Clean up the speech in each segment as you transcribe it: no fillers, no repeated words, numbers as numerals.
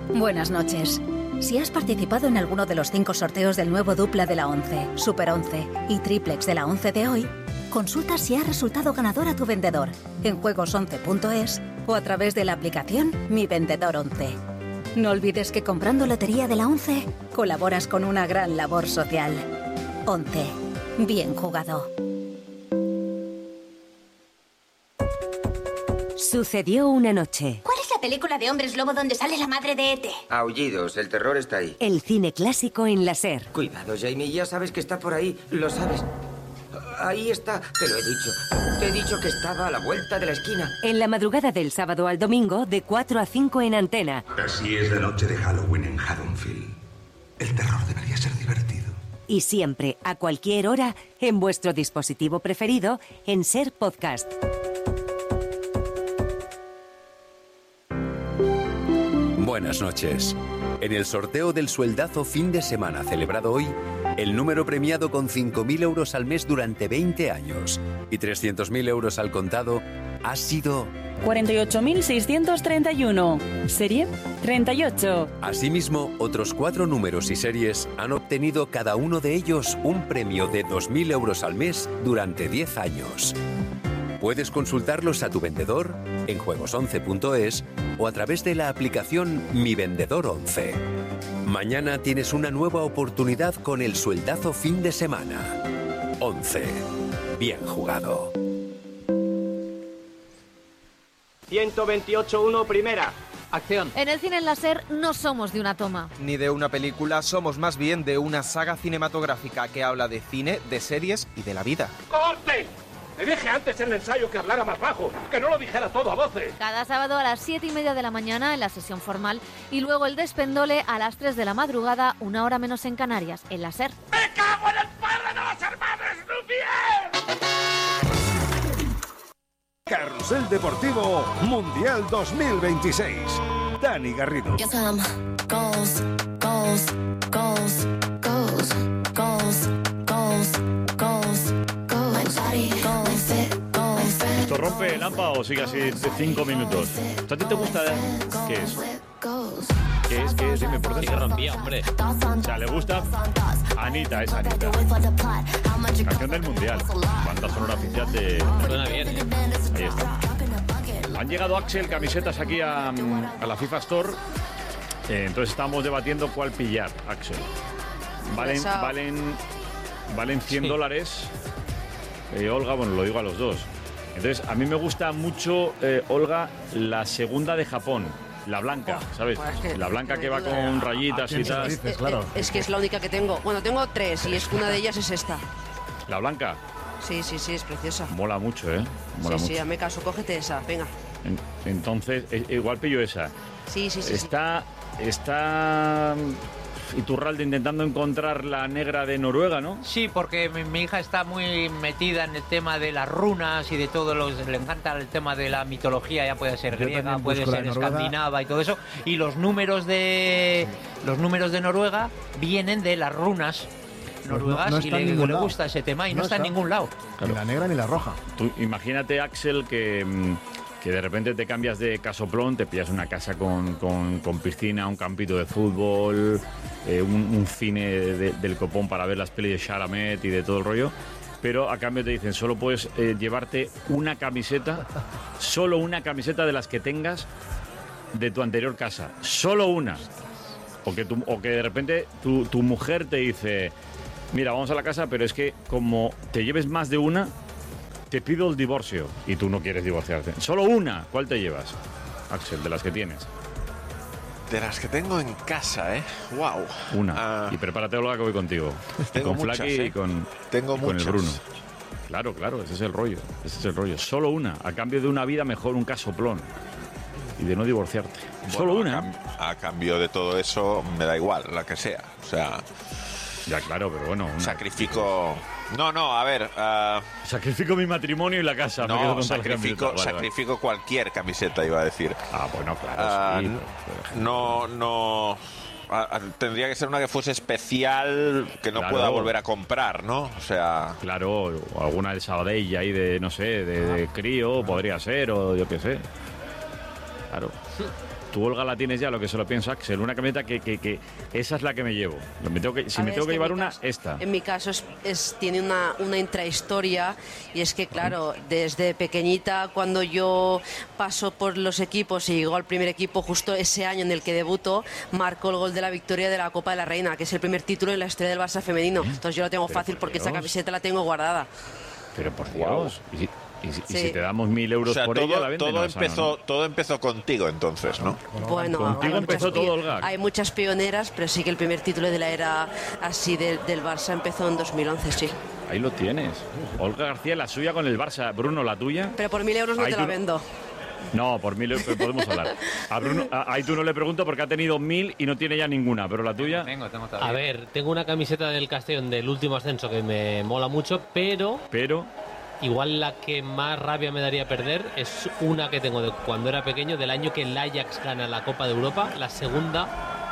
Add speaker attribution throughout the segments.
Speaker 1: Buenas noches. Si has participado en alguno de los 5 sorteos del nuevo dupla de la 11, Super 11 y triplex de la 11 de hoy, consulta si ha resultado ganador a tu vendedor en juegos11.es o a través de la aplicación Mi Vendedor 11. No olvides que comprando Lotería de la 11 colaboras con una gran labor social. 11. Bien jugado.
Speaker 2: Sucedió una noche.
Speaker 3: ¿Cuál es la película de hombres lobo donde sale la madre de E.T.?
Speaker 4: Aullidos, el terror está ahí.
Speaker 2: El cine clásico en la SER.
Speaker 4: Cuidado, Jamie, ya sabes que está por ahí, lo sabes. Ahí está, te lo he dicho. Te he dicho que estaba a la vuelta de la esquina.
Speaker 2: En la madrugada del sábado al domingo, de 4 a 5 en Antena.
Speaker 5: Así es la noche de Halloween en Haddonfield. El terror debería ser divertido.
Speaker 2: Y siempre, a cualquier hora, en vuestro dispositivo preferido, en SER Podcast.
Speaker 6: Buenas noches. En el sorteo del sueldazo fin de semana celebrado hoy, el número premiado con 5.000 euros al mes durante 20 años y 300.000 euros al contado ha sido
Speaker 7: 48.631. Serie 38.
Speaker 6: Asimismo, otros 4 números y series han obtenido cada uno de ellos un premio de 2.000 euros al mes durante 10 años. Puedes consultarlos a tu vendedor en juegos11.es o a través de la aplicación Mi Vendedor 11. Mañana tienes una nueva oportunidad con el sueldazo fin de semana. 11. Bien jugado.
Speaker 8: 128.1 primera. Acción.
Speaker 9: En el cine en la SER no somos de una toma.
Speaker 10: Ni de una película, somos más bien de una saga cinematográfica que habla de cine, de series y de la vida.
Speaker 8: ¡Corte! Te dije antes en el ensayo que hablara más bajo, que no lo dijera todo a voces.
Speaker 9: Cada sábado a las 7:30 de la mañana en la sesión formal y luego el despendole a las 3 de la madrugada, 1 hora menos en Canarias, en la SER.
Speaker 8: ¡Me cago en el padre de los hermanos Lumière!
Speaker 11: Carrusel Deportivo Mundial 2026. Dani Garrido.
Speaker 12: ¿Esto rompe el AMPA o sigue así de 5 minutos? ¿A ti te gusta? ¿Qué es? ¿Qué es? Dime por dentro.
Speaker 13: Sí que rompía, hombre.
Speaker 12: O sea, ¿le gusta? Anita, es Anita. Canción del Mundial. Banda sonora oficial de...
Speaker 13: Suena bien, ¿eh?
Speaker 12: Ahí está. Han llegado Axel camisetas aquí a la FIFA Store. Entonces estamos debatiendo cuál pillar, Axel. Valen $100. Olga, bueno, lo digo a los dos. Entonces, a mí me gusta mucho, Olga, la segunda de Japón, la blanca, ¿sabes?
Speaker 14: Pues es que,
Speaker 12: la blanca que va con rayitas y tal.
Speaker 14: Dices, claro. Es que es la única que tengo. Bueno, tengo 3 y una de ellas es esta.
Speaker 12: ¿La blanca?
Speaker 14: Sí, es preciosa.
Speaker 12: Mola mucho, ¿eh? Mola mucho.
Speaker 14: Sí, ya me caso, cógete esa, venga.
Speaker 12: Entonces, igual pillo esa.
Speaker 14: Sí.
Speaker 12: Está Iturralde intentando encontrar la negra de Noruega, ¿no?
Speaker 13: Sí, porque mi hija está muy metida en el tema de las runas y de todo le encanta el tema de la mitología, ya puede ser griega, puede ser escandinava y todo eso, y los números de Noruega vienen de las runas noruegas, no y le gusta ese tema y no está en ningún lado.
Speaker 15: Claro. Ni la negra ni la roja.
Speaker 12: Tú imagínate, Axel, que de repente te cambias de casoplón, te pillas una casa con piscina, un campito de fútbol, un cine del copón para ver las pelis de Chalamet y de todo el rollo, pero a cambio te dicen, solo puedes llevarte una camiseta, solo una camiseta de las que tengas de tu anterior casa, solo una. O que de repente tu mujer te dice, mira, vamos a la casa, pero es que como te lleves más de una, te pido el divorcio. Y tú no quieres divorciarte. Solo una. ¿Cuál te llevas, Axel, de las que tienes?
Speaker 16: De las que tengo en casa, ¿eh? ¡Wow!
Speaker 12: Una. Y prepárate, Olga, que voy contigo.
Speaker 16: Tengo
Speaker 12: con Flaky y con el Bruno. Claro, ese es el rollo. Solo una. A cambio de una vida mejor, un casoplón. Y de no divorciarte.
Speaker 16: Bueno,
Speaker 12: solo una.
Speaker 16: A cambio de todo eso, me da igual, la que sea. O sea...
Speaker 12: Ya, claro, pero bueno...
Speaker 16: Sacrifico... No, a ver...
Speaker 12: Sacrifico mi matrimonio y la casa.
Speaker 16: No, sacrifico cualquier camiseta, iba a decir.
Speaker 12: Ah, bueno, claro, sí.
Speaker 16: No... tendría que ser una que fuese especial, que no pueda volver a comprar, ¿no? O sea...
Speaker 12: Claro, o alguna de Sabadell ahí de, no sé, de crío, podría ser, o yo qué sé. Claro. Tú, Olga, la tienes ya, lo que se lo pienso, Axel. Una camiseta que esa es la que me llevo. Si me tengo que llevar una, esta.
Speaker 14: En mi caso tiene una intrahistoria, y es que, claro, desde pequeñita, cuando yo paso por los equipos y llego al primer equipo, justo ese año en el que debuto, marcó el gol de la victoria de la Copa de la Reina, que es el primer título en la historia del Barça femenino. Entonces yo lo tengo fácil porque esa camiseta la tengo guardada.
Speaker 12: Pero por Dios. Y si te damos 1.000 euros por ella, la vendes.
Speaker 16: Todo empezó contigo, entonces, ¿no?
Speaker 14: Bueno,
Speaker 12: contigo empezó todo, Olga.
Speaker 14: Hay muchas pioneras, pero sí que el primer título de la era así del Barça empezó en 2011, sí.
Speaker 12: Ahí lo tienes. Olga García, la suya con el Barça. Bruno, la tuya.
Speaker 14: Pero por 1.000 euros no te la vendo.
Speaker 12: No, por 1.000 euros podemos hablar. A Bruno, ahí tú no le pregunto porque ha tenido 1.000 y no tiene ya ninguna, pero la tuya...
Speaker 15: A ver, tengo una camiseta del Castellón del último ascenso que me mola mucho, pero... Igual la que más rabia me daría perder es una que tengo de cuando era pequeño, del año que el Ajax gana la Copa de Europa, la segunda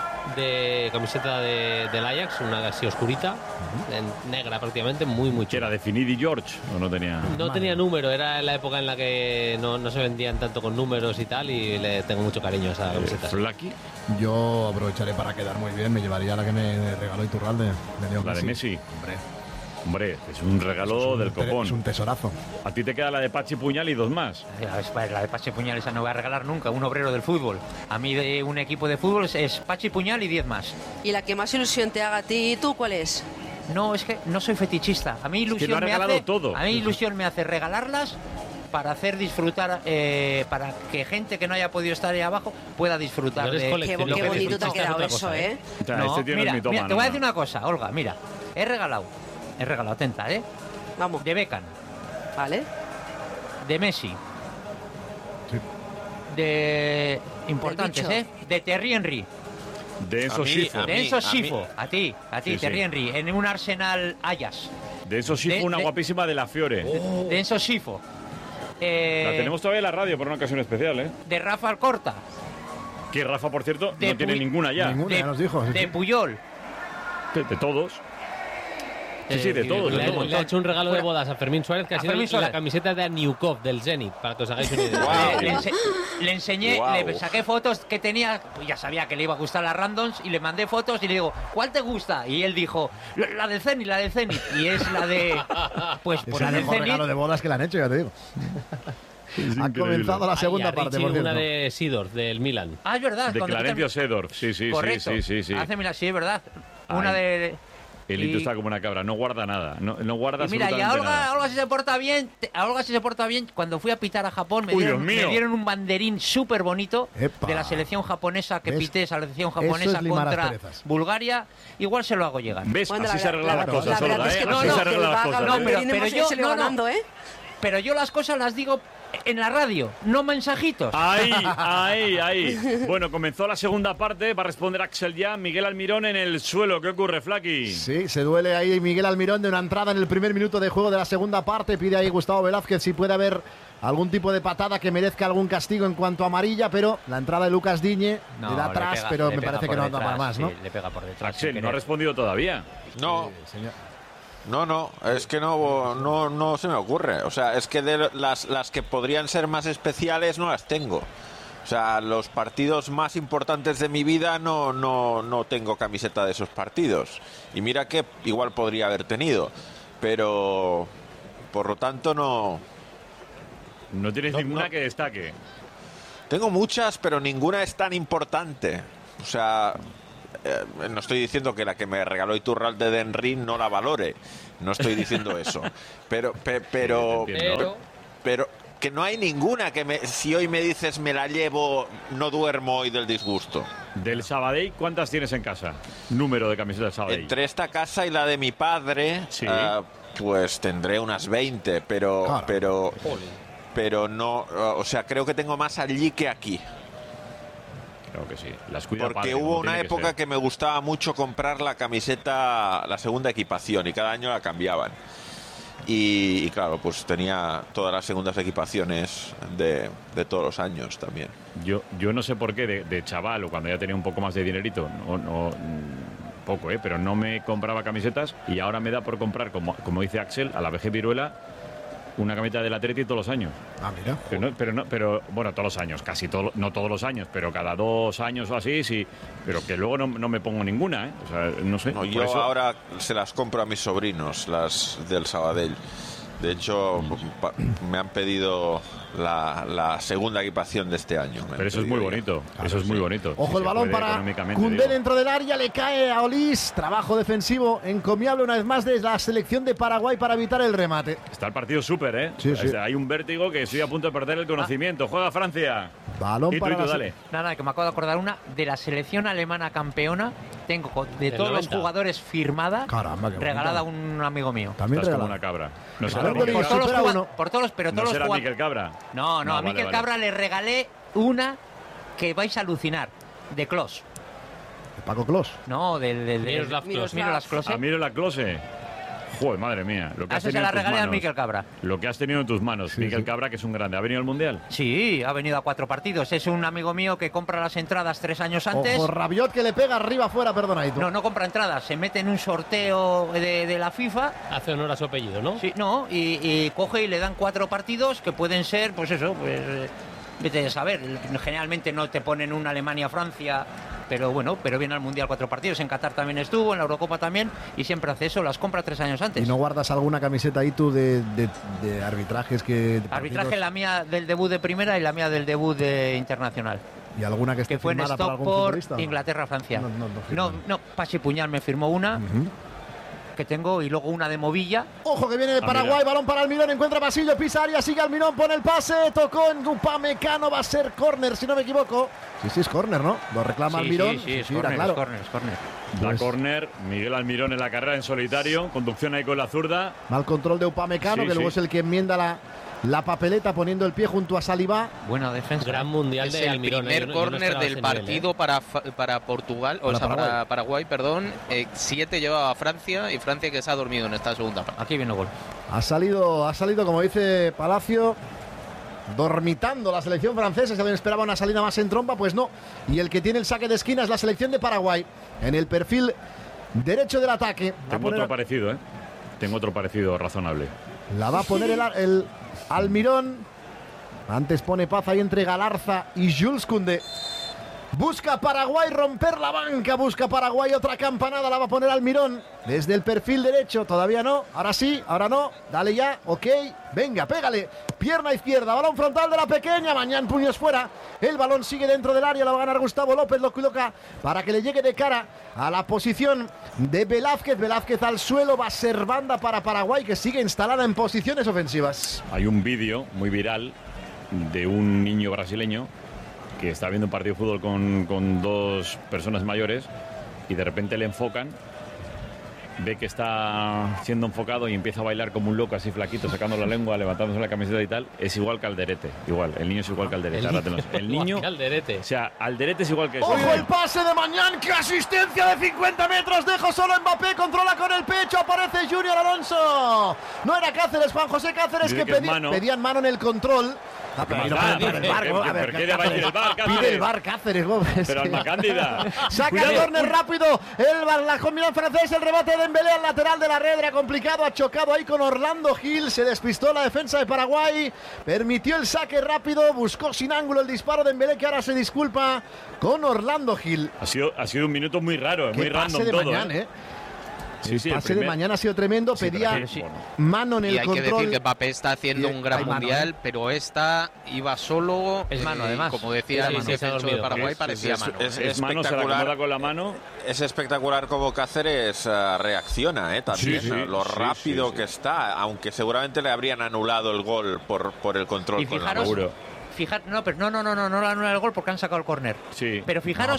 Speaker 15: de camiseta del Ajax, una así oscurita, negra prácticamente, muy
Speaker 12: ¿Era de Finidi George o no tenía?
Speaker 15: No tenía número, era la época en la que no se vendían tanto con números y tal, y le tengo mucho cariño a esa camiseta.
Speaker 12: ¿Flaky?
Speaker 17: Yo aprovecharé para quedar muy bien, me llevaría la que me regaló Iturralde.
Speaker 12: ¿La de Messi? Hombre, es un regalo del copón.
Speaker 17: Es un tesorazo.
Speaker 12: A ti te queda la de Pachi Puñal y 2 más.
Speaker 13: La de Pachi Puñal esa no voy a regalar nunca, un obrero del fútbol. A mí de un equipo de fútbol es Pachi Puñal y 10 más.
Speaker 14: ¿Y la que más ilusión te haga a ti, tú, cuál es?
Speaker 13: No, es que no soy fetichista. A mí ilusión me hace regalarlas para hacer disfrutar, para que gente que no haya podido estar ahí abajo pueda disfrutar de...
Speaker 14: Qué bonito te ha quedado eso, ¿eh?
Speaker 13: No, mira, te voy a decir una cosa, Olga, mira. He regalado, atenta, ¿eh?
Speaker 14: Vamos.
Speaker 13: De Beckham.
Speaker 14: Vale.
Speaker 13: De Messi. Sí. De... Importantes, ¿eh? De Thierry Henry.
Speaker 12: De Enzo Schifo.
Speaker 13: De Enzo Schifo. A ti,
Speaker 12: sí,
Speaker 13: Thierry Henry. En un Arsenal Ajax.
Speaker 12: De Enzo Schifo, una guapísima de la Fiore.
Speaker 13: De Enzo Schifo.
Speaker 12: La tenemos todavía en la radio por una ocasión especial, ¿eh?
Speaker 13: De Rafa Alcorta.
Speaker 12: Que Rafa, por cierto, no tiene ninguna ya.
Speaker 17: Ninguna, ya nos dijo.
Speaker 13: De Puyol.
Speaker 12: De todos. Sí, de todos.
Speaker 15: Le ha hecho un regalo de bodas a Fermín Suárez, que ha sido la camiseta de Aniukov del Zenit, para que os hagáis una idea.
Speaker 13: Le enseñé, le saqué fotos que tenía, pues ya sabía que le iba a gustar las randoms, y le mandé fotos y le digo, ¿cuál te gusta? Y él dijo, la del Zenit. Y es la de... Pues
Speaker 17: es
Speaker 13: la
Speaker 17: el
Speaker 13: del
Speaker 17: mejor
Speaker 13: Zenit.
Speaker 17: regalo de bodas que le han hecho, ya te digo. Ha comenzado la segunda parte, por cierto.
Speaker 15: Una de Seedorf, del Milan.
Speaker 13: Ah, es verdad.
Speaker 12: De Clarencio Seedorf, sí.
Speaker 13: Correcto.
Speaker 12: Sí.
Speaker 13: Hace Milan, sí, es verdad. Una de...
Speaker 12: El Lito está como una cabra, no guarda nada, no guarda
Speaker 13: absolutamente nada. Mira, y a Olga si se porta bien, cuando fui a pitar a Japón me dieron un banderín súper bonito de la selección japonesa que pité, esa selección japonesa contra Bulgaria. Igual se lo hago llegar.
Speaker 12: ¿Ves? Así se arreglan las cosas, Olga, ¿eh? Así se arreglan las cosas.
Speaker 13: Pero yo las cosas las digo en la radio, no mensajitos.
Speaker 12: Ahí. Bueno, comenzó la segunda parte. Va a responder Axel ya. Miguel Almirón en el suelo. ¿Qué ocurre, Flaky?
Speaker 17: Sí, se duele ahí Miguel Almirón de una entrada en el primer minuto de juego de la segunda parte. Pide ahí Gustavo Velázquez si puede haber algún tipo de patada que merezca algún castigo en cuanto a amarilla, pero la entrada de Lucas Diñe le da atrás, pero me parece que no anda para más, ¿no?
Speaker 13: Sí, le pega por detrás.
Speaker 12: Axel, no ha respondido todavía.
Speaker 16: No. Señor. No, es que no se me ocurre. O sea, es que de las que podrían ser más especiales no las tengo. O sea, los partidos más importantes de mi vida no tengo camiseta de esos partidos. Y mira que igual podría haber tenido. Pero, por lo tanto, no...
Speaker 12: ¿No tienes ninguna que destaque?
Speaker 16: Tengo muchas, pero ninguna es tan importante. O sea... no estoy diciendo que la que me regaló Iturralde de Henry no la valore, no estoy diciendo eso, pero que no hay ninguna que si hoy me dices me la llevo, no duermo hoy del disgusto.
Speaker 12: Del Sabadell, ¿cuántas tienes en casa? Número de camisetas del Sabadell.
Speaker 16: Entre esta casa y la de mi padre, sí. Pues tendré unas 20, pero no, o sea, creo que tengo más allí que aquí.
Speaker 12: Creo que sí. Las cuida
Speaker 16: porque
Speaker 12: padre,
Speaker 16: hubo una época que me gustaba mucho comprar la camiseta, la segunda equipación, y cada año la cambiaban. Y claro, pues tenía todas las segundas equipaciones de todos los años también.
Speaker 12: Yo no sé por qué de chaval o cuando ya tenía un poco más de dinerito, poco, pero no me compraba camisetas, y ahora me da por comprar, como dice Axel, a la VG Viruela, una camiseta del Atleti todos los años.
Speaker 17: Ah, mira.
Speaker 12: Pero bueno, todos los años, no todos los años, pero cada 2 años o así, sí. Pero que luego no me pongo ninguna, ¿eh? O sea, no sé.
Speaker 16: No, yo ahora se las compro a mis sobrinos, las del Sabadell. De hecho, me han pedido la segunda equipación de este año.
Speaker 12: Pero eso es muy bonito. Eso es muy bonito.
Speaker 17: Ojo, el balón para Koundé dentro del área, le cae a Olís. Trabajo defensivo encomiable una vez más de la selección de Paraguay para evitar el remate.
Speaker 12: Está el partido súper, ¿eh?
Speaker 17: Sí.
Speaker 12: Hay un vértigo que estoy a punto de perder el conocimiento. Juega Francia.
Speaker 17: Balón para
Speaker 12: dale.
Speaker 13: Nada, que me acabo de acordar una de la selección alemana campeona. Tengo de todos los jugadores firmada.
Speaker 17: Caramba, qué
Speaker 13: regalada a un amigo mío.
Speaker 12: También como una cabra. No será
Speaker 13: por todos los
Speaker 12: Miquel Cabra.
Speaker 13: No, a Miquel Cabra le regalé una que vais a alucinar, de Klose.
Speaker 17: ¿De Paco Klose?
Speaker 13: No, del
Speaker 15: Miroslav
Speaker 13: Klose.
Speaker 12: A Miroslav Klose. Joder, madre mía. Lo que has
Speaker 13: se la regalé a Miquel Cabra.
Speaker 12: Lo que has tenido en tus manos. Miquel Cabra, que es un grande. ¿Ha venido al Mundial?
Speaker 13: Sí, ha venido a 4 partidos. Es un amigo mío que compra las entradas 3 años antes.
Speaker 17: Ojo, Rabiot que le pega arriba afuera, perdonadito.
Speaker 13: No compra entradas. Se mete en un sorteo de la FIFA.
Speaker 15: Hace honor a su apellido, ¿no?
Speaker 13: Sí, y coge y le dan 4 partidos que pueden ser, pues eso, vete a saber. Generalmente no te ponen una Alemania-Francia, pero viene al Mundial 4 partidos. En Qatar también estuvo, en la Eurocopa también, y siempre hace eso, las compra 3 años antes.
Speaker 17: ¿Y no guardas alguna camiseta ahí tú de arbitrajes que...
Speaker 13: Arbitraje, la mía del debut de primera y la mía del debut de internacional.
Speaker 17: ¿Y alguna que esté
Speaker 13: fue en Stockport, Inglaterra-Francia? No, Pachi Puñal me firmó una. Que tengo, y luego una de Movilla.
Speaker 17: Ojo que viene de Paraguay, balón para Almirón, encuentra pasillo, pisa área, sigue Almirón, pone el pase, tocó en Upamecano, va a ser córner, si no me equivoco. Sí, es córner, ¿no? Lo reclama Almirón.
Speaker 13: Sí, es córner,
Speaker 17: claro.
Speaker 13: es córner.
Speaker 12: Da córner, Miguel Almirón en la carrera en solitario, conducción ahí con la zurda.
Speaker 17: Mal control de Upamecano, que luego es el que enmienda la papeleta poniendo el pie junto a Saliba.
Speaker 13: Buena defensa.
Speaker 15: Gran mundial de Almirón.
Speaker 18: Es el primer córner del partido para Portugal, para Paraguay, perdón. 7 llevaba Francia, y Francia que se ha dormido en esta segunda parte.
Speaker 13: Aquí viene el gol.
Speaker 17: Ha salido, como dice Palacio, dormitando la selección francesa. Si alguien esperaba una salida más en trompa, pues no. Y el que tiene el saque de esquina es la selección de Paraguay. En el perfil derecho del ataque.
Speaker 12: Tengo otro parecido, Tengo otro parecido razonable.
Speaker 17: La va a poner el Almirón. Antes pone paz ahí entre Galarza y Jules Koundé. Busca Paraguay romper la banca. Busca Paraguay otra campanada. La va a poner Almirón desde el perfil derecho. Todavía no. Ahora sí, ahora no. Dale ya. Ok. Venga, pégale. Pierna izquierda. Balón frontal de la pequeña. Mañana puños fuera. El balón sigue dentro del área. Lo va a ganar Gustavo López. Lo coloca para que le llegue de cara a la posición de Velázquez. Velázquez al suelo. Va a ser banda para Paraguay, que sigue instalada en posiciones ofensivas.
Speaker 12: Hay un vídeo muy viral de un niño brasileño que está viendo un partido de fútbol con 2 personas mayores y de repente le enfocan, ve que está siendo enfocado y empieza a bailar como un loco, así flaquito, sacando la lengua, levantándose la camiseta y tal. Es igual que Alderete, igual. El niño es igual que Alderete. El niño,
Speaker 15: Alderete.
Speaker 12: O sea, Alderete es igual que eso.
Speaker 17: ¡Ojo el pase de Mañán! ¡Qué asistencia de 50 metros! Dejo solo Mbappé, controla con el pecho, aparece Junior Alonso. No era Cáceres, Juan José Cáceres, que pedían mano en el control. Pide el bar Cáceres Gómez.
Speaker 12: Pero Alma Cándida.
Speaker 17: Saca el córner rápido. La combinación francesa, el remate de Dembélé al lateral de la red. Era complicado, ha chocado ahí con Orlando Gil. Se despistó la defensa de Paraguay. Permitió el saque rápido. Buscó sin ángulo el disparo de Dembélé, que ahora se disculpa con Orlando Gil.
Speaker 12: Ha sido un minuto muy raro, muy random
Speaker 17: de
Speaker 12: todo.
Speaker 17: Mañana, el pase de Mañana ha sido tremendo, pedía mano en el control.
Speaker 18: Y hay que decir que Mbappé está haciendo un gran mundial, pero esta iba solo.
Speaker 13: Es mano, además.
Speaker 18: Como decía el defensor de Paraguay, parecía mano.
Speaker 12: Es mano, se la acomoda con la mano.
Speaker 16: Es espectacular cómo Cáceres reacciona, también. Lo rápido que está, aunque seguramente le habrían anulado el gol por el control.
Speaker 13: Y fijaros, no le anulan el gol porque han sacado el córner.
Speaker 12: Sí.
Speaker 13: Pero fijaros,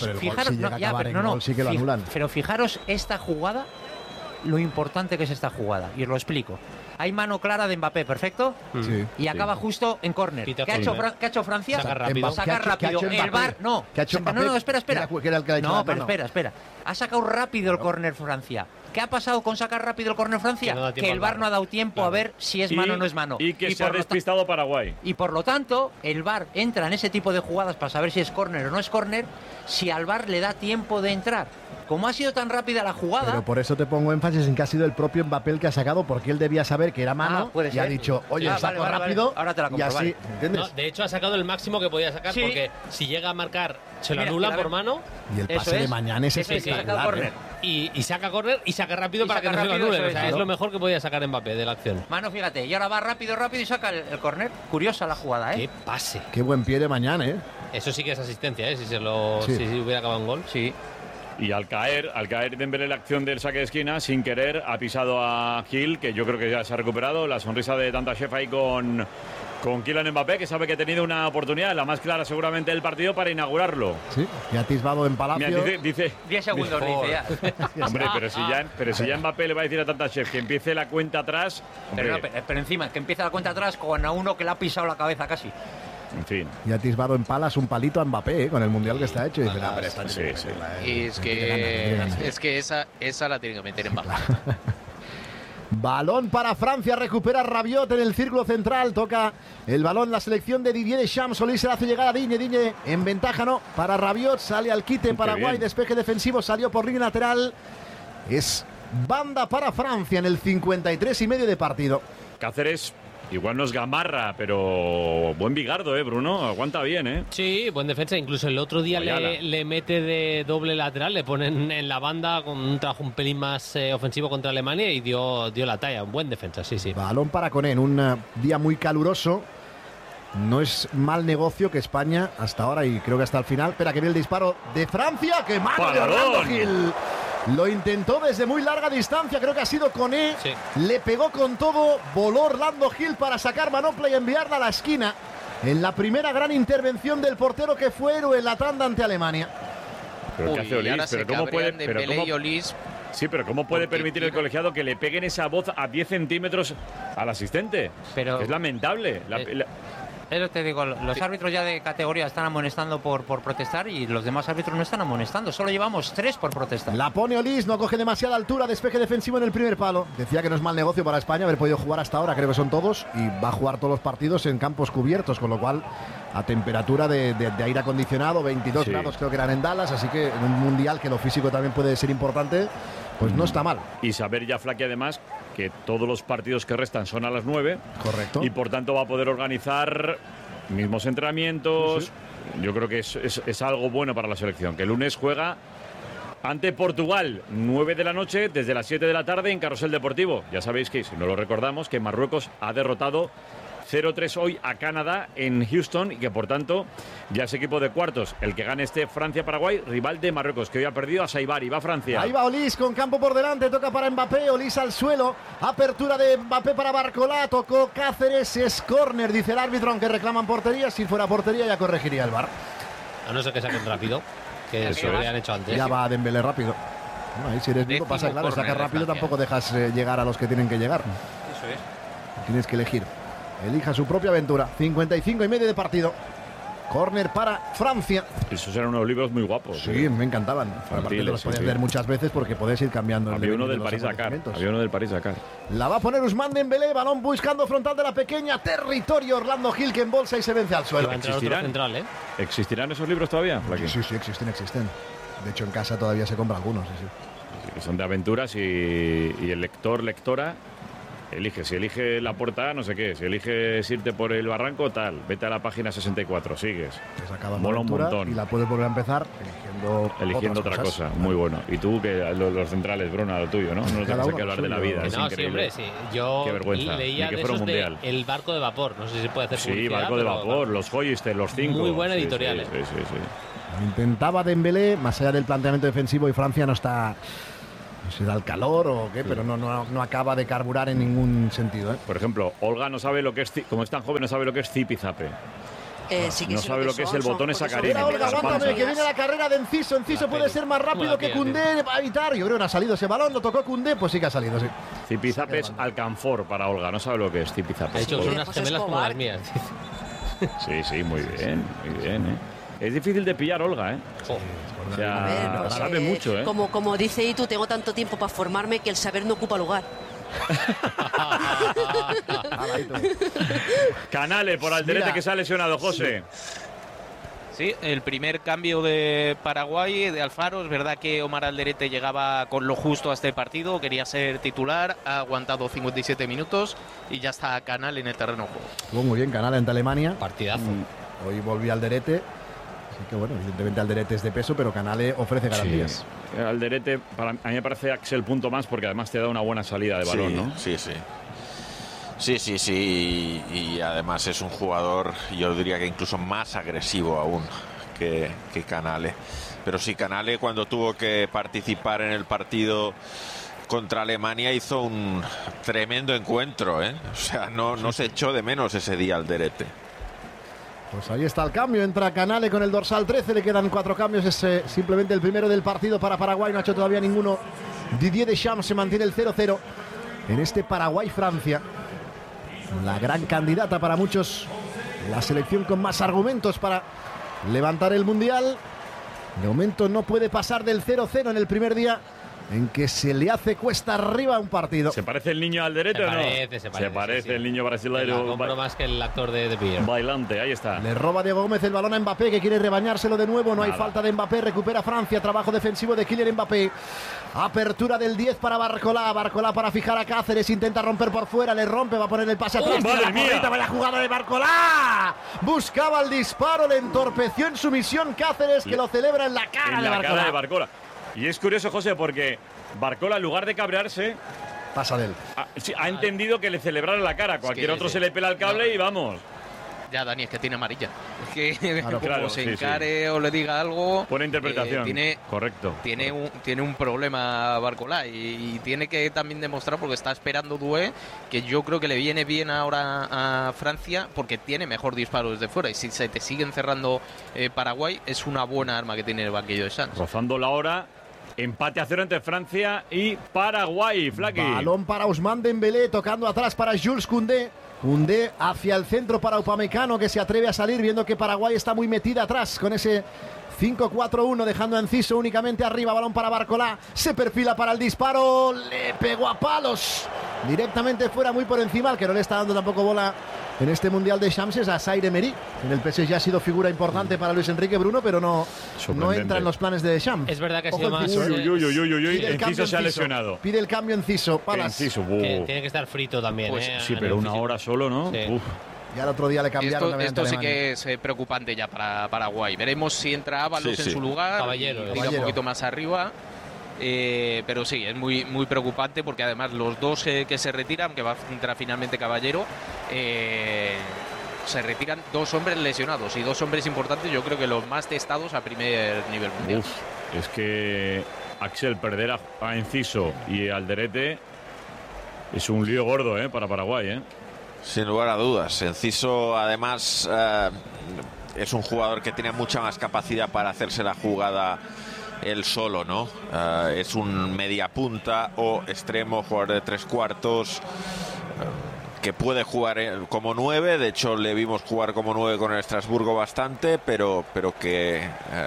Speaker 13: pero fijaros esta jugada. Lo importante que es esta jugada, y os lo explico. Hay mano clara de Mbappé, perfecto, y acaba justo en córner. ¿Qué ha hecho Francia?
Speaker 15: Sacar rápido.
Speaker 13: El VAR, no. Espera. Espera. Ha sacado rápido el córner Francia. ¿Qué ha pasado con sacar rápido el córner Francia? Que el VAR no ha dado tiempo a ver si es mano o no es mano.
Speaker 12: Y que se ha despistado Paraguay.
Speaker 13: Y por lo tanto, el VAR entra en ese tipo de jugadas para saber si es córner o no es córner, si al VAR le da tiempo de entrar. Como ha sido tan rápida la jugada...
Speaker 17: Pero por eso te pongo énfasis en que ha sido el propio Mbappé el que ha sacado, porque él debía saber que era mano y ha dicho, oye, saco rápido.
Speaker 13: Ahora te la compro,
Speaker 17: y así, ¿entiendes?
Speaker 15: No, de hecho, ha sacado el máximo que podía sacar, porque si llega a marcar, se lo anulan por mano.
Speaker 17: Y el pase de mañana es espectacular.
Speaker 15: Y saca córner y saca rápido para que no se lo anulen. O sea, es lo mejor que podía sacar Mbappé de la acción.
Speaker 13: Mano, fíjate, y ahora va rápido y saca el córner. Curiosa la jugada, ¿eh?
Speaker 15: Qué pase.
Speaker 17: Qué buen pie de mañana, ¿eh?
Speaker 15: Eso sí que es asistencia, ¿eh? Si hubiera acabado en gol.
Speaker 13: Sí.
Speaker 12: Y al caer Dembélé la acción del saque de esquina, sin querer, ha pisado a Gil, que yo creo que ya se ha recuperado. La sonrisa de Tantashev ahí con Kylian Mbappé, que sabe que ha tenido una oportunidad, la más clara seguramente del partido, para inaugurarlo.
Speaker 17: Sí, y ha atisbado en Palacio.
Speaker 12: Mira, dice
Speaker 13: 10 segundos, dice ya.
Speaker 12: Hombre, pero si ya Mbappé le va a decir a Tantashev que empiece la cuenta atrás.
Speaker 13: Pero encima, que empieza la cuenta atrás con a uno que le ha pisado la cabeza casi.
Speaker 12: En fin.
Speaker 17: Y ha atisbado en palas un palito a Mbappé, con el mundial que está hecho. Y dice,
Speaker 18: pero
Speaker 17: está
Speaker 18: y es que esa la tiene que meter en baja.
Speaker 17: Balón para Francia, recupera Rabiot en el círculo central, toca el balón la selección de Didier Deschamps. Solís se la hace llegar a Digne en ventaja, no, para Rabiot, sale al quite Paraguay, despeje defensivo, salió por línea lateral. Es banda para Francia en el 53,5 de partido.
Speaker 12: Cáceres igual no es gamarra, pero buen bigardo, Bruno, aguanta bien,
Speaker 15: Sí, buen defensa, incluso el otro día le mete de doble lateral, le ponen en la banda con un trabajo un pelín más ofensivo contra Alemania y dio la talla, un buen defensa, sí.
Speaker 17: Balón para Koné, un día muy caluroso. No es mal negocio que España hasta ahora y creo que hasta el final. Espera que ve el disparo de Francia, que mano de Orlando Gil. Lo intentó desde muy larga distancia, creo que ha sido Koné. Sí. Le pegó con todo, voló Orlando Gil para sacar manopla y enviarla a la esquina. En la primera gran intervención del portero que fue héroe en la tanda ante Alemania.
Speaker 12: Pero ¿qué hace Olís? Pero ¿cómo puede? Sí, pero ¿cómo puede permitir el colegiado que le peguen esa voz a 10 centímetros al asistente?
Speaker 13: Pero
Speaker 12: es lamentable.
Speaker 13: Eso te digo, los árbitros ya de categoría están amonestando por protestar y los demás árbitros no están amonestando. Solo llevamos 3 por protestar.
Speaker 17: La pone Olís, no coge demasiada altura, despeje defensivo en el primer palo. Decía que no es mal negocio para España haber podido jugar hasta ahora, creo que son todos, y va a jugar todos los partidos en campos cubiertos, con lo cual a temperatura de aire acondicionado, 22 grados creo que eran en Dallas, así que en un mundial que lo físico también puede ser importante, pues no está mal.
Speaker 12: Y saber ya, Flaky, además, que todos los partidos que restan son a las 9.
Speaker 17: Correcto.
Speaker 12: Y por tanto va a poder organizar mismos entrenamientos. Yo creo que es algo bueno para la selección, que el lunes juega ante Portugal, 9 de la noche, desde las 7 de la tarde en Carrusel Deportivo. Ya sabéis que, si no lo recordamos, que Marruecos ha derrotado 0-3 hoy a Canadá en Houston y que por tanto ya es equipo de cuartos. El que gane Francia-Paraguay, rival de Marruecos, que hoy ha perdido a Saibari. Va Francia.
Speaker 17: Ahí va Olís con campo por delante, toca para Mbappé, Olís al suelo, apertura de Mbappé para Barcolá, tocó Cáceres, es córner, dice el árbitro, aunque reclaman portería. Si fuera portería ya corregiría el VAR.
Speaker 15: A no ser que saquen rápido, que eso lo habían hecho antes.
Speaker 17: Ya va Dembélé rápido. Ahí si eres vivo pasa claro, sacas rápido, tampoco dejas llegar a los que tienen que llegar.
Speaker 13: Eso es.
Speaker 17: Tienes que elegir. Elija su propia aventura. 55,5 de partido. Córner para Francia.
Speaker 12: Esos eran unos libros muy guapos.
Speaker 17: Sí, me encantaban. Aparte los podías leer muchas veces porque podés ir cambiando.
Speaker 12: Había uno del París-Dakar.
Speaker 17: La va a poner Ousmane Dembélé. Balón buscando frontal de la pequeña. Territorio Orlando Gil, que embolsa y se vence al suelo.
Speaker 12: ¿Existirán esos libros todavía?
Speaker 17: Sí, existen. De hecho, en casa todavía se compran algunos.
Speaker 12: Sí, son de aventuras y el lectora elige. Si elige la puerta, no sé qué. Si eliges irte por el barranco, tal. Vete a la página 64, sigues. Mola un montón.
Speaker 17: Y la puedes volver a empezar
Speaker 12: eligiendo otra cosa. Muy bueno. Y tú, que los centrales, Bruna, lo tuyo, ¿no? No te pasa que hablar de la vida. Es increíble.
Speaker 15: Sí, yo
Speaker 12: qué vergüenza.
Speaker 15: leía de esos mundial. El barco de vapor. No sé si se puede hacer publicidad.
Speaker 12: Sí, barco de vapor. Los Hollister, los 5.
Speaker 15: Muy buena editorial.
Speaker 12: Sí.
Speaker 17: Intentaba Dembélé, más allá del planteamiento defensivo, y Francia no está... No sé si da el calor o qué, pero no acaba de carburar en ningún sentido.
Speaker 12: Por ejemplo, Olga no sabe lo que es, como es tan joven, no sabe lo que es zipizape. No sabe lo que es el botón esa carina.
Speaker 17: Olga, aguántame, que viene la carrera de Enciso. Enciso puede ser más rápido que Koundé, va a evitar. Yo creo que no ha salido ese balón, lo tocó Koundé, pues sí que ha salido, sí.
Speaker 12: Zipizape es alcanfor para Olga, no sabe lo que es zipizape.
Speaker 15: Ha dicho que son unas gemelas como las mías.
Speaker 12: Sí, muy bien, Es difícil de pillar, Olga, O sea, sabe mucho,
Speaker 14: Como dice Itu, tengo tanto tiempo para formarme que el saber no ocupa lugar.
Speaker 12: Canale por Alderete, que se ha lesionado, José.
Speaker 18: Sí, el primer cambio de Paraguay, de Alfaro. Es verdad que Omar Alderete llegaba con lo justo a este partido, quería ser titular, ha aguantado 57 minutos y ya está Canal en el terreno de juego.
Speaker 17: Estuvo muy bien Canal ante Alemania.
Speaker 15: Partidazo.
Speaker 17: Hoy volvió Alderete. Así que bueno, evidentemente Alderete es de peso, pero Canale ofrece garantías.
Speaker 12: Sí. Alderete, a mí me parece Axel punto más porque además te da una buena salida de balón, ¿no?
Speaker 16: Sí. Sí, y además es un jugador, yo diría que incluso más agresivo aún que Canale. Pero sí, Canale cuando tuvo que participar en el partido contra Alemania hizo un tremendo encuentro, ¿eh? O sea, no se echó de menos ese día Alderete.
Speaker 17: Pues ahí está el cambio, entra Canale con el dorsal 13, le quedan 4 cambios, es simplemente el primero del partido para Paraguay, no ha hecho todavía ninguno. Didier Deschamps se mantiene el 0-0 en este Paraguay-Francia. La gran candidata para muchos, la selección con más argumentos para levantar el Mundial. De momento no puede pasar del 0-0 en el primer día en que se le hace cuesta arriba un partido.
Speaker 12: ¿Se parece el niño Alderete o no?
Speaker 15: Se parece
Speaker 12: sí. El niño brasileño.
Speaker 15: Compro más que el actor de The Beer.
Speaker 12: Bailante, ahí está.
Speaker 17: Le roba Diego Gómez el balón a Mbappé, que quiere rebañárselo de nuevo. No hay falta de Mbappé, recupera Francia. Trabajo defensivo de Kylian Mbappé. Apertura del 10 para Barcolá. Barcolá para fijar a Cáceres. Intenta romper por fuera, le rompe, va a poner el pase atrás. Vaya jugada de Barcolá. Buscaba el disparo, le entorpeció en su misión Cáceres, que lo celebra en la cara de Barcolá.
Speaker 12: Y es curioso, José, porque Barcola, en lugar de cabrearse,
Speaker 17: pasa de él.
Speaker 12: Ha entendido que le celebraron la cara. Cualquier otro se le pela el cable y vamos.
Speaker 18: Ya, Dani, es que tiene amarilla. Es que como se encare o le diga algo...
Speaker 12: Buena interpretación. Correcto.
Speaker 18: Tiene un problema Barcolá y tiene que también demostrar, porque está esperando Doué, que yo creo que le viene bien ahora a Francia porque tiene mejor disparo desde fuera. Y si se te sigue encerrando Paraguay, es una buena arma que tiene el banquillo de Sanz.
Speaker 12: Rozando la hora. Empate a 0 entre Francia y Paraguay, Flaqui.
Speaker 17: Balón para Ousmane Dembélé, tocando atrás para Jules Koundé. Koundé hacia el centro para Upamecano, que se atreve a salir viendo que Paraguay está muy metida atrás con ese 5-4-1, dejando a Enciso únicamente arriba. Balón para Barcolá, se perfila para el disparo, le pegó a palos directamente fuera, muy por encima. Al que no le está dando tampoco bola en este Mundial de Champs es a Zaire Emery. En el PSG ha sido figura importante para Luis Enrique Bruno, pero no entra en los planes de Deschamps.
Speaker 15: Es verdad que ha sido más...
Speaker 12: Enciso se ha lesionado.
Speaker 17: Pide el cambio Enciso.
Speaker 15: Tiene que estar frito también.
Speaker 12: Pues, sí, pero una hora solo, ¿no?
Speaker 15: Sí.
Speaker 17: Ya el otro día le cambiaron.
Speaker 18: Esto sí que es preocupante ya para Paraguay. Veremos si entra Ábalos en su lugar.
Speaker 15: Caballero.
Speaker 18: Un poquito más arriba. Pero sí, es muy, muy preocupante porque además los dos que se retiran, que va a entrar finalmente Caballero, se retiran 2 hombres lesionados y 2 hombres importantes, yo creo que los más testados a primer nivel mundial.
Speaker 12: Es que Axel, perder a Enciso y Alderete es un lío gordo para Paraguay.
Speaker 16: Sin lugar a dudas. Enciso además es un jugador que tiene mucha más capacidad para hacerse la jugada él solo, ¿no? Es un mediapunta o extremo, jugador de 3/4, que puede jugar como 9. De hecho, le vimos jugar como 9 con el Estrasburgo bastante, pero que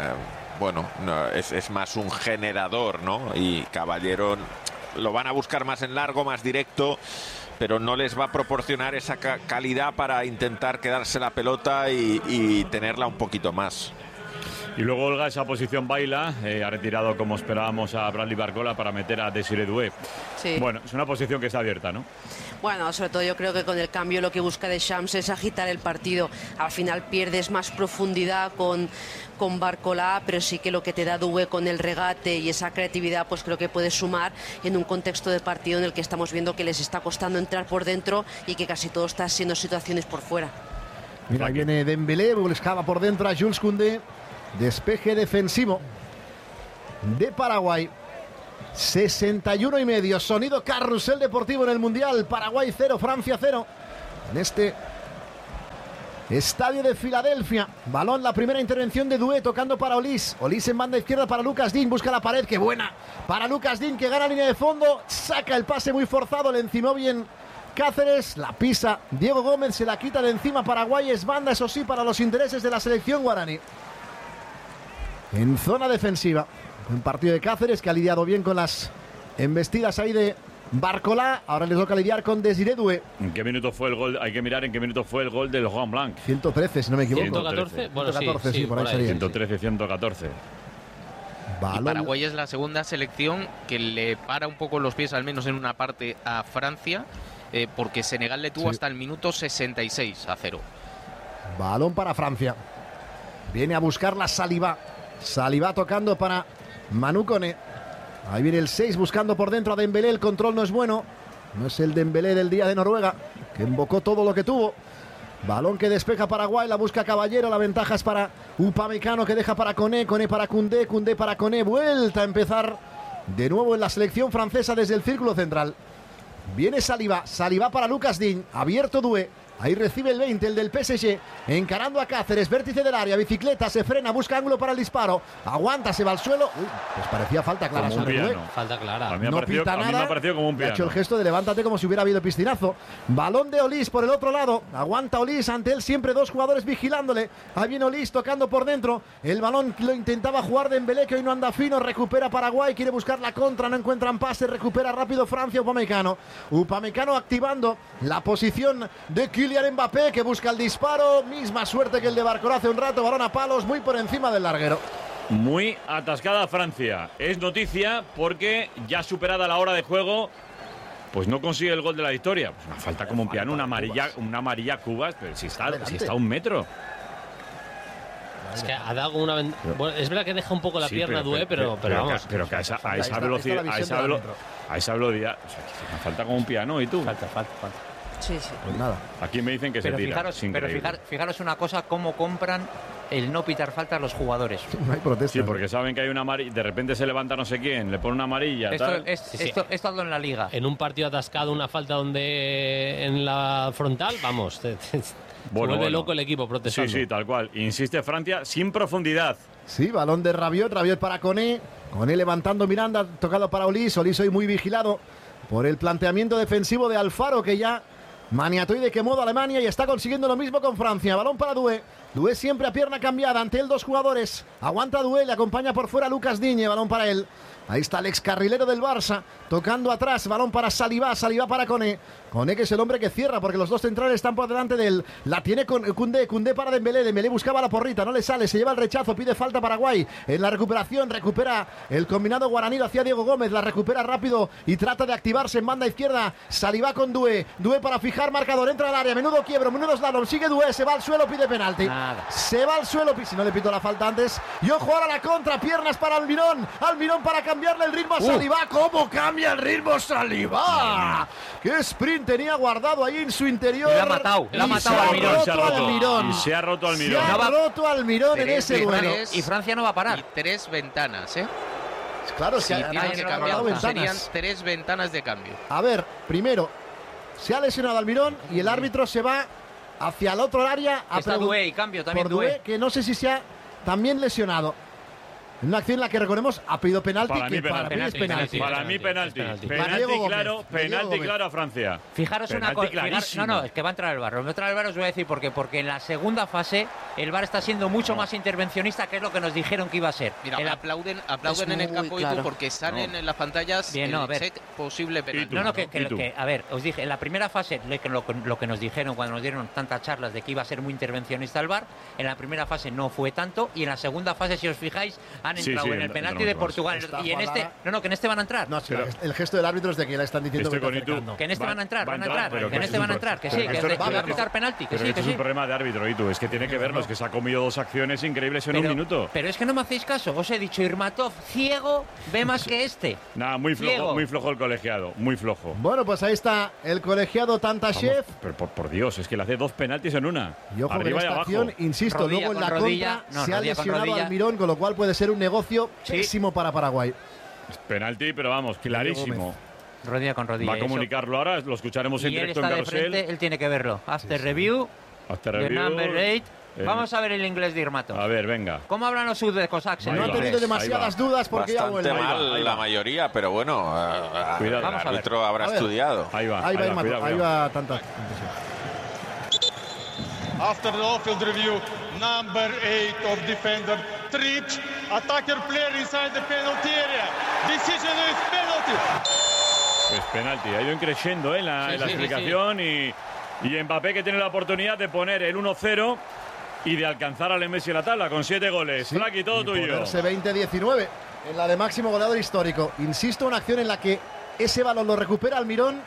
Speaker 16: es más un generador, ¿no? Y Caballero lo van a buscar más en largo, más directo, pero no les va a proporcionar esa calidad para intentar quedarse la pelota y tenerla un poquito más.
Speaker 12: Y luego Olga, esa posición baila, ha retirado como esperábamos a Bradley Barcola para meter a Désiré Doué.
Speaker 14: Sí.
Speaker 12: Bueno, es una posición que está abierta, ¿no?
Speaker 14: Bueno, sobre todo yo creo que con el cambio lo que busca Deschamps es agitar el partido. Al final pierdes más profundidad con Barcolá, pero sí que lo que te da Doué con el regate y esa creatividad, pues creo que puede sumar en un contexto de partido en el que estamos viendo que les está costando entrar por dentro y que casi todo está siendo situaciones por fuera.
Speaker 17: Mira, ahí viene Dembélé, buscaba por dentro a Jules Koundé. Despeje defensivo de Paraguay. 61,5. Sonido carrusel deportivo en el Mundial. Paraguay 0, Francia 0. En este estadio de Filadelfia. Balón, la primera intervención de Doué, tocando para Olís. Olís en banda izquierda para Lucas Digne. Busca la pared, qué buena. Para Lucas Digne, que gana línea de fondo. Saca el pase muy forzado. Le encimó bien Cáceres. La pisa Diego Gómez. Se la quita de encima Paraguay. Es banda, eso sí, para los intereses de la selección guaraní. En zona defensiva, un partido de Cáceres que ha lidiado bien con las embestidas ahí de Barcola. Ahora les toca lidiar con Desiré Doué.
Speaker 12: ¿En qué minuto fue el gol? Hay que mirar en qué minuto fue el gol del Juan Blanc.
Speaker 17: 113, si no me equivoco.
Speaker 15: 114, bueno,
Speaker 17: 114, sí, por ahí sería.
Speaker 12: 113, 114.
Speaker 18: Y Paraguay es la segunda selección que le para un poco los pies, al menos en una parte, a Francia, porque Senegal le tuvo hasta el minuto 66-0.
Speaker 17: Balón para Francia. Viene a buscarla Saliba. Saliba tocando para Manu Koné. Ahí viene el 6 buscando por dentro a Dembélé. El control no es bueno. No es el Dembélé del día de Noruega, que invocó todo lo que tuvo. Balón que despeja Paraguay, la busca Caballero. La ventaja es para Upamecano, que deja para Koné. Koné para Koundé, Koundé para Koné. Vuelta a empezar de nuevo en la selección francesa desde el círculo central. Viene Saliba. Saliba para Lucas Digne. Abierto Doué. Ahí recibe el 20, el del PSG, encarando a Cáceres, vértice del área, bicicleta, se frena, busca ángulo para el disparo, aguanta, se va al suelo. Uy, pues parecía falta clara sobre Doué.
Speaker 15: Falta clara.
Speaker 17: No pita nada.
Speaker 12: A mí me ha parecido como un piano.
Speaker 17: Ha hecho el gesto de levántate como si hubiera habido piscinazo. Balón de Olís por el otro lado. Aguanta Olís, ante él siempre dos jugadores vigilándole. Ahí viene Olís tocando por dentro. El balón lo intentaba jugar Dembélé, que hoy no anda fino. Recupera Paraguay, quiere buscar la contra, no encuentran pase. Recupera rápido Francia, Upamecano. Upamecano activando la posición de Kylian Mbappé, que busca el disparo. Misma suerte que el de Barcola hace un rato. Balón a palos, muy por encima del larguero.
Speaker 12: Muy atascada Francia. Es noticia porque ya superada la hora de juego, pues no consigue el gol de la victoria. Pues una falta como un piano, una amarilla a Cubas, pero si está a un metro.
Speaker 15: Es que ha dado una bueno, es verdad que deja un poco la pierna Doué, pero vamos.
Speaker 12: Pero que a esa velocidad, a esa velocidad, o sea, que una falta como un piano. ¿Y tú?
Speaker 13: Falta.
Speaker 14: Sí.
Speaker 17: Pues nada.
Speaker 12: Aquí me dicen que se tira.
Speaker 13: Pero fijaros una cosa, cómo compran el no pitar faltas los jugadores.
Speaker 17: No hay protesta.
Speaker 12: Sí, porque saben que hay una amarilla, de repente se levanta no sé quién, le pone una amarilla.
Speaker 13: Esto hazlo en la liga.
Speaker 15: En un partido atascado, una falta donde en la frontal, vamos, se vuelve loco el equipo protestando.
Speaker 12: Sí, tal cual. Insiste Francia sin profundidad.
Speaker 17: Sí, balón de Rabiot para Koné. Koné levantando Miranda, tocado para Olís. Olís hoy muy vigilado por el planteamiento defensivo de Alfaro, que ya maniató y de qué modo Alemania, y está consiguiendo lo mismo con Francia. Balón para Doué. Doué siempre a pierna cambiada, ante él dos jugadores. Aguanta Doué, le acompaña por fuera Lucas Digne. Balón para él. Ahí está el excarrilero del Barça, tocando atrás. Balón para Saliba para Koné. Koné, que es el hombre que cierra, porque los dos centrales están por delante de él. La tiene con Koundé para Dembélé. Dembélé buscaba la porrita, no le sale, se lleva el rechazo, pide falta Paraguay. En la recuperación, recupera el combinado guaraní hacia Diego Gómez. La recupera rápido y trata de activarse en banda izquierda. Saliba con Doué. Doué para fijar marcador, entra al área. Menudo quiebro, menudo slalom. Sigue Doué, se va al suelo, pide penalti. Se va al suelo, si no le pito la falta antes. Y ojo ahora la contra, piernas para Almirón. Almirón para cambiarle el ritmo a Saliba. ¿Cómo cambia el ritmo Saliba? ¡Qué sprint tenía guardado ahí en su interior!
Speaker 13: La ha matado Almirón.
Speaker 12: Y se ha roto Almirón.
Speaker 17: Se ha roto Almirón en ese duelo.
Speaker 13: Y Francia no va a parar.
Speaker 18: Y 3 ventanas, ¿eh?
Speaker 17: Claro,
Speaker 18: si tienen que cambiar, serían 3 ventanas de cambio.
Speaker 17: A ver, primero, se ha lesionado Almirón y el árbitro se va hacia el otro área.
Speaker 13: Está Doué y cambio también
Speaker 17: Doué, que no sé si se ha también lesionado. En una acción en la que recordemos ha pedido penalti.
Speaker 12: Para mí penalti. Para mí penalti. Penalti claro a Francia.
Speaker 13: Fijaros una cosa. No, es que va a entrar el VAR. Va a entrar el VAR, os voy a decir por qué. Porque en la segunda fase el VAR está siendo mucho más intervencionista, que es lo que nos dijeron que iba a ser.
Speaker 18: Mira, aplauden en el campo claro. Porque salen en las pantallas check posible penalti.
Speaker 13: A ver, os dije, en la primera fase, lo que nos dijeron cuando nos dieron tantas charlas de que iba a ser muy intervencionista el VAR, en la primera fase no fue tanto, y en la segunda fase, si os fijáis, han entrado en el penalti de Portugal. Y en este, que en este van a entrar.
Speaker 17: No, el gesto del árbitro es de que le están diciendo que
Speaker 13: en este van a entrar, que en este van a entrar, que sí, que va a quitar penalti, que sí, que sí.
Speaker 12: Es un problema de árbitro, Itu, es que tiene que verlo, es que se ha comido 2 acciones increíbles en un minuto.
Speaker 13: Pero es que no me hacéis caso, os he dicho, Irmatov, ciego, ve más que este.
Speaker 12: Nada, muy flojo el colegiado, muy flojo.
Speaker 17: Bueno, pues ahí está el colegiado Tantashev.
Speaker 12: Pero por Dios, es que le hace 2 penaltis en una.
Speaker 17: Y ojo,
Speaker 12: arriba
Speaker 17: en esta acción, insisto, luego en la contra se ha lesionado Almirón, con lo cual puede ser un negocio pésimo para Paraguay.
Speaker 12: Es penalti, pero vamos, clarísimo.
Speaker 13: Rodilla con rodilla.
Speaker 12: Va a comunicarlo ahora, lo escucharemos en directo en Carrusel.
Speaker 13: Él tiene que verlo. After review. The number 8. Vamos a ver el inglés de Irmatov.
Speaker 12: A ver, venga.
Speaker 13: ¿Cómo hablan los sudecos, Axel?
Speaker 17: No ha tenido demasiadas dudas porque
Speaker 16: bastante
Speaker 17: ya vuelve.
Speaker 16: mal la mayoría, pero bueno, el árbitro habrá estudiado.
Speaker 17: Ahí va tanta.
Speaker 19: After the off-field review, number 8 of defender tripped attacker player inside the penalty area. Decision is penalty.
Speaker 12: Pues penalti, ha ido increciendo en la explicación y Mbappé, que tiene la oportunidad de poner el 1-0 y de alcanzar al Messi en la tabla con 7 goles. Sí, Flaqui, todo tuyo.
Speaker 17: Ponerse 20-19 en la de máximo goleador histórico. Insisto, una acción en la que ese balón lo recupera Almirón,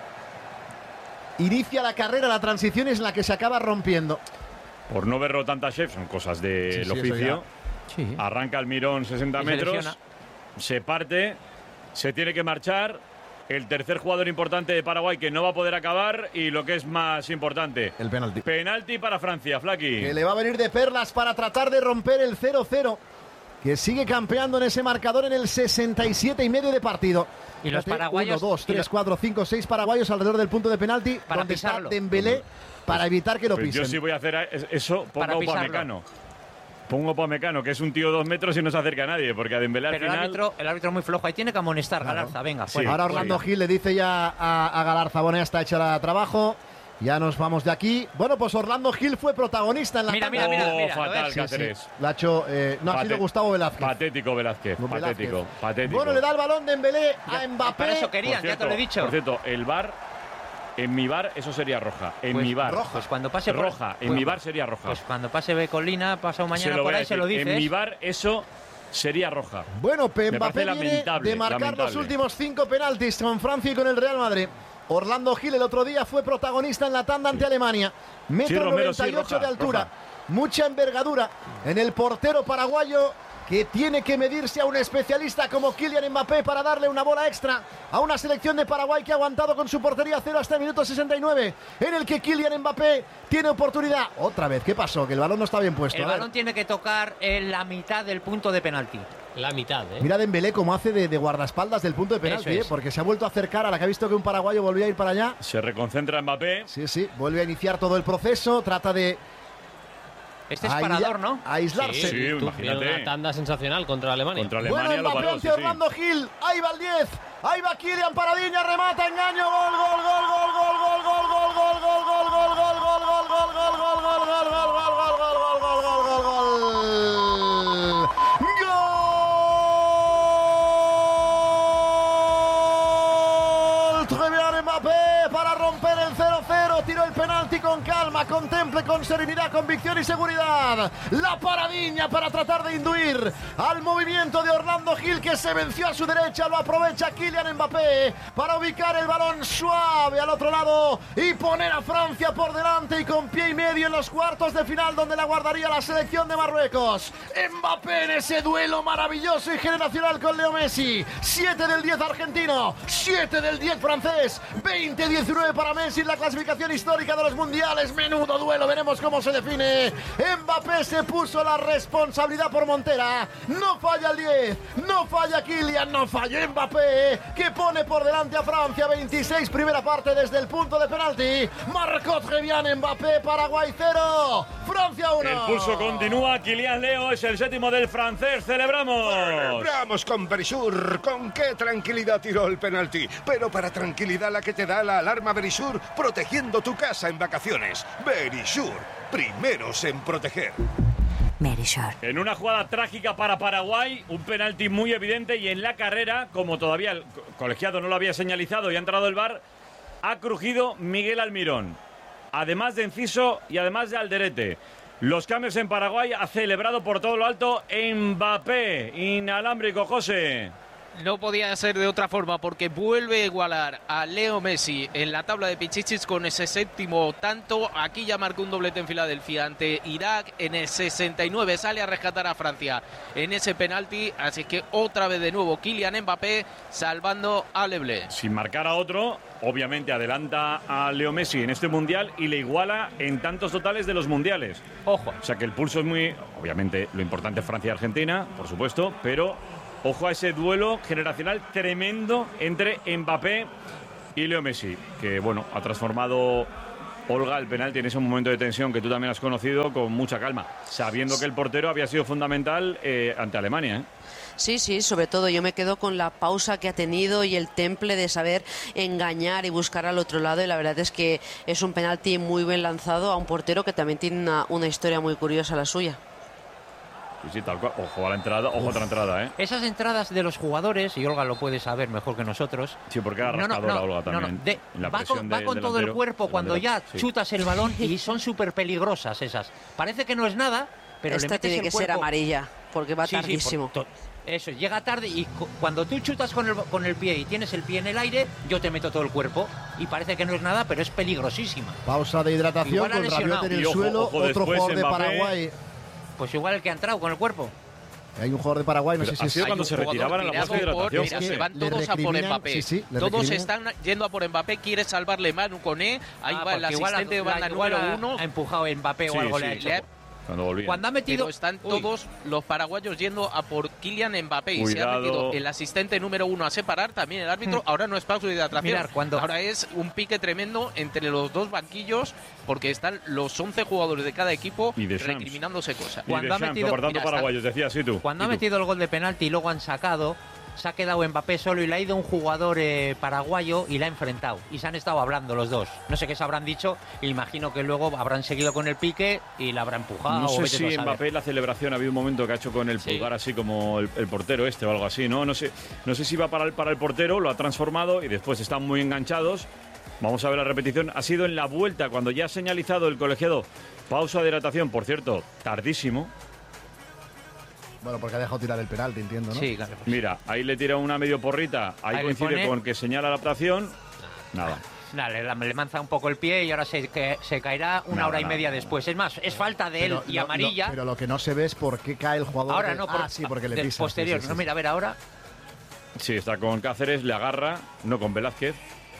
Speaker 17: inicia la carrera, la transición es la que se acaba rompiendo.
Speaker 12: Por no verlo tantas chefs, son cosas del oficio.
Speaker 13: Sí.
Speaker 12: Arranca Almirón 60 metros, se parte, se tiene que marchar. El tercer jugador importante de Paraguay que no va a poder acabar y lo que es más importante,
Speaker 17: el penalti.
Speaker 12: Penalti para Francia, Flaqui.
Speaker 17: Que le va a venir de perlas para tratar de romper el 0-0, que sigue campeando en ese marcador en el 67,5 de partido.
Speaker 13: Y los paraguayos...
Speaker 17: 1, 2, 3, 4, 5, 6 paraguayos alrededor del punto de penalti,
Speaker 13: para
Speaker 17: donde
Speaker 13: pisarlo.
Speaker 17: Está Dembélé, para evitar que lo pisen.
Speaker 12: Yo sí voy a hacer eso, pongo a Upamecano. Pongo Upamecano, que es un tío 2 metros y no se acerca a nadie, porque a Dembélé al final...
Speaker 13: el árbitro es muy flojo, ahí tiene que amonestar, claro. Galarza, venga.
Speaker 12: Sí,
Speaker 17: ahora Orlando Gil le dice ya a Galarza, bueno, ya está hecha el trabajo, ya nos vamos de aquí. Bueno, pues Orlando Gil fue protagonista en la tanda.
Speaker 12: Mira, fatal Cáceres.
Speaker 17: Sí. La ha hecho, no ha sido Gustavo Velázquez.
Speaker 12: Patético Velázquez, patético.
Speaker 17: Bueno, le da el balón Dembélé a Mbappé.
Speaker 13: Para eso querían, ya te lo he dicho.
Speaker 12: Por cierto, el VAR... En mi bar eso sería roja. En mi bar.
Speaker 13: Roja. Pues cuando pase
Speaker 12: roja. En mi bar sería roja.
Speaker 13: Pues cuando pase Colina, pasado mañana por ahí se lo dices.
Speaker 12: En mi bar eso sería roja.
Speaker 17: Bueno, Mbappé viene de marcar los últimos 5 penaltis con Francia y con el Real Madrid. Orlando Gil el otro día fue protagonista en la tanda ante Alemania. 1,98 m de altura.
Speaker 12: Roja.
Speaker 17: Mucha envergadura en el portero paraguayo, que tiene que medirse a un especialista como Kylian Mbappé para darle una bola extra a una selección de Paraguay que ha aguantado con su portería 0 hasta el minuto 69, en el que Kylian Mbappé tiene oportunidad. Otra vez, ¿qué pasó? Que el balón no está bien puesto.
Speaker 13: El balón tiene que tocar en la mitad del punto de penalti. La mitad, ¿eh?
Speaker 17: Mira Dembélé cómo hace de guardaespaldas del punto de penalti, porque se ha vuelto a acercar a la que ha visto que un paraguayo volvía a ir para allá.
Speaker 12: Se reconcentra Mbappé.
Speaker 17: Sí, vuelve a iniciar todo el proceso, trata de...
Speaker 13: Este es parador, ¿no?
Speaker 17: Aislarse.
Speaker 12: Sí, imagínate.
Speaker 15: Una tanda sensacional contra Alemania.
Speaker 17: Bueno, Mbappé ante Orlando Gil. Ahí va el 10. Ahí va Kylian, paradilla, remata, engaño, gol, gol, gol, gol, gol, gol, gol, gol, gol, gol, gol, gol, gol, gol, gol, gol, gol, gol, tiró el penalti con calma, contemple con serenidad, convicción y seguridad. La paradiña para tratar de induir al movimiento de Orlando Gil, que se venció a su derecha. Lo aprovecha Kylian Mbappé para ubicar el balón suave al otro lado y poner a Francia por delante y con pie y medio en los cuartos de final, donde la guardaría la selección de Marruecos. Mbappé en ese duelo maravilloso y generacional con Leo Messi. 7 del 10 argentino, 7 del 10 francés, 20-19 para Messi en la clasificación histórica de los mundiales. Menudo duelo, veremos cómo se define. Mbappé se puso la responsabilidad por Montera. No falla el 10, no falla Kylian, no falla Mbappé, que pone por delante a Francia. 26, primera parte desde el punto de penalti. Marcó Trevian, Mbappé, Paraguay 0, Francia 1.
Speaker 12: El pulso continúa. Kylian Leo es el séptimo del francés. ¡Celebramos!
Speaker 11: Celebramos con Verisur. Con qué tranquilidad tiró el penalti. Pero para tranquilidad la que te da la alarma Verisur, protegiendo tu casa en vacaciones. Verisur, primeros en proteger.
Speaker 2: Verisur.
Speaker 12: En una jugada trágica para Paraguay, un penalti muy evidente, y en la carrera, como todavía el colegiado no lo había señalizado y ha entrado el VAR, ha crujido Miguel Almirón. Además de Enciso y además de Alderete. Los cambios en Paraguay ha celebrado por todo lo alto Mbappé. Inalámbrico, José.
Speaker 18: No podía ser de otra forma, porque vuelve a igualar a Leo Messi en la tabla de Pichichis con ese séptimo tanto. Aquí ya marcó un doblete en Filadelfia ante Irak en el 69. Sale a rescatar a Francia en ese penalti. Así que otra vez de nuevo Kylian Mbappé salvando a Leblé.
Speaker 12: Sin marcar a otro, obviamente adelanta a Leo Messi en este mundial y le iguala en tantos totales de los mundiales.
Speaker 13: Ojo.
Speaker 12: O sea que el pulso es muy... Obviamente lo importante es Francia y Argentina, por supuesto, pero... Ojo a ese duelo generacional tremendo entre Mbappé y Leo Messi, que bueno, ha transformado Olga el penalti en ese momento de tensión que tú también has conocido con mucha calma, sabiendo que el portero había sido fundamental ante Alemania, ¿eh?
Speaker 14: Sí, sobre todo yo me quedo con la pausa que ha tenido y el temple de saber engañar y buscar al otro lado, y la verdad es que es un penalti muy bien lanzado a un portero que también tiene una historia muy curiosa la suya.
Speaker 12: Sí, tal cual. Ojo a la entrada, ojo a otra entrada, ¿eh?
Speaker 13: Esas entradas de los jugadores, y Olga lo puede saber mejor que nosotros.
Speaker 12: Sí, porque era rascadora Olga también.
Speaker 13: Va con todo el cuerpo cuando ya chutas el balón y son súper peligrosas esas. Parece que no es nada, pero
Speaker 14: esta
Speaker 13: le metes
Speaker 14: tiene
Speaker 13: el
Speaker 14: que
Speaker 13: cuerpo.
Speaker 14: ser amarilla, porque va tardísimo.
Speaker 13: Eso, llega tarde y cuando tú chutas con el pie y tienes el pie en el aire, yo te meto todo el cuerpo y parece que no es nada, pero es peligrosísima.
Speaker 17: Pausa de hidratación con Rabiot en el suelo, otro jugador de Paraguay.
Speaker 13: Pues igual el que ha entrado con el cuerpo.
Speaker 17: Hay un jugador de Paraguay, no sé si
Speaker 12: ha sido cuando se retiraban a la pausa de hidratación.
Speaker 18: Mira, se van todos a por Mbappé. Todos están yendo a por Mbappé, quiere salvarle Manu Koné. Ahí va el asistente de banda número 1.
Speaker 13: Ha empujado a Mbappé o algo le ha hecho.
Speaker 12: Cuando
Speaker 13: ha metido...
Speaker 18: Pero están todos los paraguayos yendo a por Kylian Mbappé y se ha metido el asistente número 1 a separar, también el árbitro. Ahora no es pausa de hidratación, ahora es un pique tremendo entre los dos banquillos porque están los 11 jugadores de cada equipo recriminándose cosas.
Speaker 12: Cuando ha metido paraguayos, decías, ¿sí tú?
Speaker 13: Cuando ha metido el gol de penalti y luego han sacado, se ha quedado Mbappé solo y le ha ido un jugador paraguayo y la ha enfrentado. Y se han estado hablando los dos. No sé qué se habrán dicho. Imagino que luego habrán seguido con el pique y la habrán empujado.
Speaker 12: No sé si Mbappé la celebración ha habido un momento que ha hecho con el pulgar así como el portero o algo así, ¿no? No sé si va para el portero, lo ha transformado y después están muy enganchados. Vamos a ver la repetición. Ha sido en la vuelta cuando ya ha señalizado el colegiado pausa de hidratación, por cierto, tardísimo.
Speaker 17: Bueno, porque ha dejado tirar el penalti, entiendo, ¿no?
Speaker 13: Sí, claro.
Speaker 12: Mira, ahí le tira una medio porrita, ahí coincide con que señala la adaptación. Nada.
Speaker 13: Le manza un poco el pie y ahora se caerá una hora y media después. Es más, es falta de él y amarilla.
Speaker 17: Pero lo que no se ve es por qué cae el jugador.
Speaker 13: Ahora no,
Speaker 17: sí, porque le pisa.
Speaker 13: Posterior. No, mira, a ver ahora.
Speaker 12: Sí, está con Cáceres, le agarra, no con Velázquez.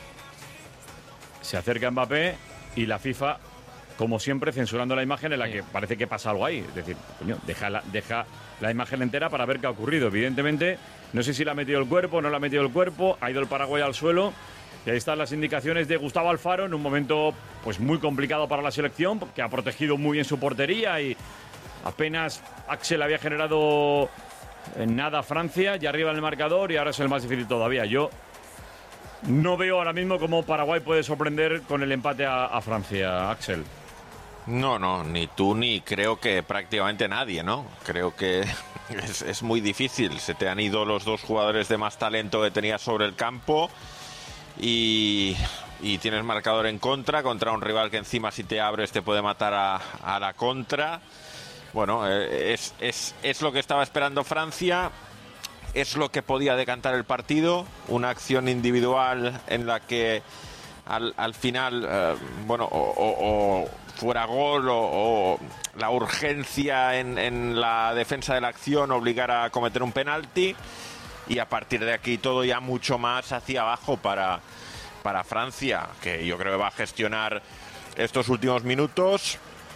Speaker 12: Se acerca a Mbappé y la FIFA, como siempre, censurando la imagen en la que parece que pasa algo ahí. Es decir, coño, deja la imagen entera para ver qué ha ocurrido. Evidentemente, no sé si le ha metido el cuerpo, no le ha metido el cuerpo, ha ido el Paraguay al suelo. Y ahí están las indicaciones de Gustavo Alfaro en un momento pues muy complicado para la selección, que ha protegido muy bien su portería y apenas Axel había generado nada a Francia, y arriba en el marcador, y ahora es el más difícil todavía. Yo no veo ahora mismo cómo Paraguay puede sorprender con el empate a Francia, Axel.
Speaker 16: No, ni tú ni creo que prácticamente nadie, ¿no? Creo que es muy difícil. Se te han ido los dos jugadores de más talento que tenías sobre el campo y tienes marcador en contra un rival que encima si te abres te puede matar a la contra. Bueno, es lo que estaba esperando Francia, es lo que podía decantar el partido, una acción individual en la que al final, o fuera gol o la urgencia en la defensa de la acción obligara a cometer un penalti, y a partir de aquí todo ya mucho más hacia abajo para Francia, que yo creo que va a gestionar estos últimos minutos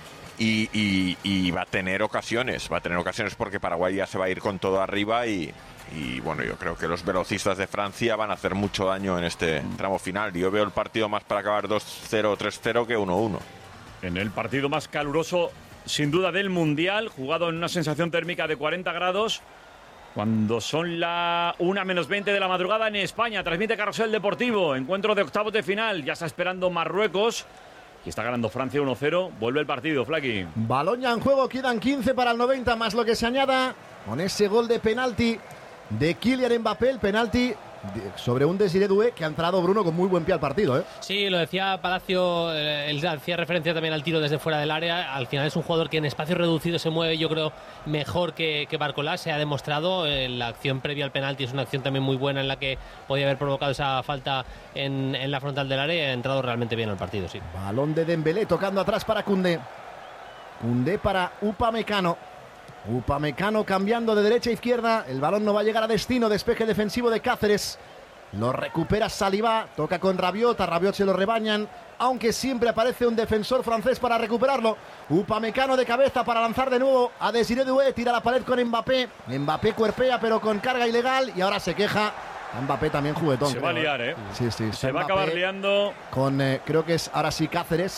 Speaker 16: y va a tener ocasiones porque Paraguay ya se va a ir con todo arriba y bueno, yo creo que los velocistas de Francia van a hacer mucho daño en este tramo final. Yo veo el partido más para acabar 2-0 o 3-0 que 1-1.
Speaker 12: En el partido más caluroso, sin duda, del Mundial, jugado en una sensación térmica de 40 grados, cuando son la 1:20 de la madrugada en España. Transmite Carrusel Deportivo, encuentro de octavos de final, ya está esperando Marruecos y está ganando Francia 1-0. Vuelve el partido, Flaky.
Speaker 17: Balón ya en juego, quedan 15 para el 90, más lo que se añada con ese gol de penalti de Kylian Mbappé, el penalti sobre un Desiré Doué que ha entrado, Bruno, con muy buen pie al partido, ¿eh?
Speaker 15: Sí, lo decía Palacio, él hacía referencia también al tiro desde fuera del área. Al final es un jugador que en espacio reducido se mueve, yo creo, mejor que Barcolá. Se ha demostrado en la acción previa al penalti, es una acción también muy buena en la que podía haber provocado esa falta en la frontal del área y ha entrado realmente bien al partido, sí.
Speaker 17: Balón de Dembélé tocando atrás para Koundé. Koundé para Upamecano. Upamecano cambiando de derecha a izquierda. El balón no va a llegar a destino. Despeje defensivo de Cáceres. Lo recupera Saliba. Toca con Rabiot. A Rabiot se lo rebañan, aunque siempre aparece un defensor francés para recuperarlo. Upamecano de cabeza para lanzar de nuevo a Desiré Doué. Tira la pared con Mbappé. Mbappé cuerpea pero con carga ilegal. Y ahora se queja Mbappé también, juguetón.
Speaker 12: Se va a liar, ¿eh?
Speaker 17: Sí.
Speaker 12: Se va a acabar liando.
Speaker 17: Con, creo que es ahora sí Cáceres.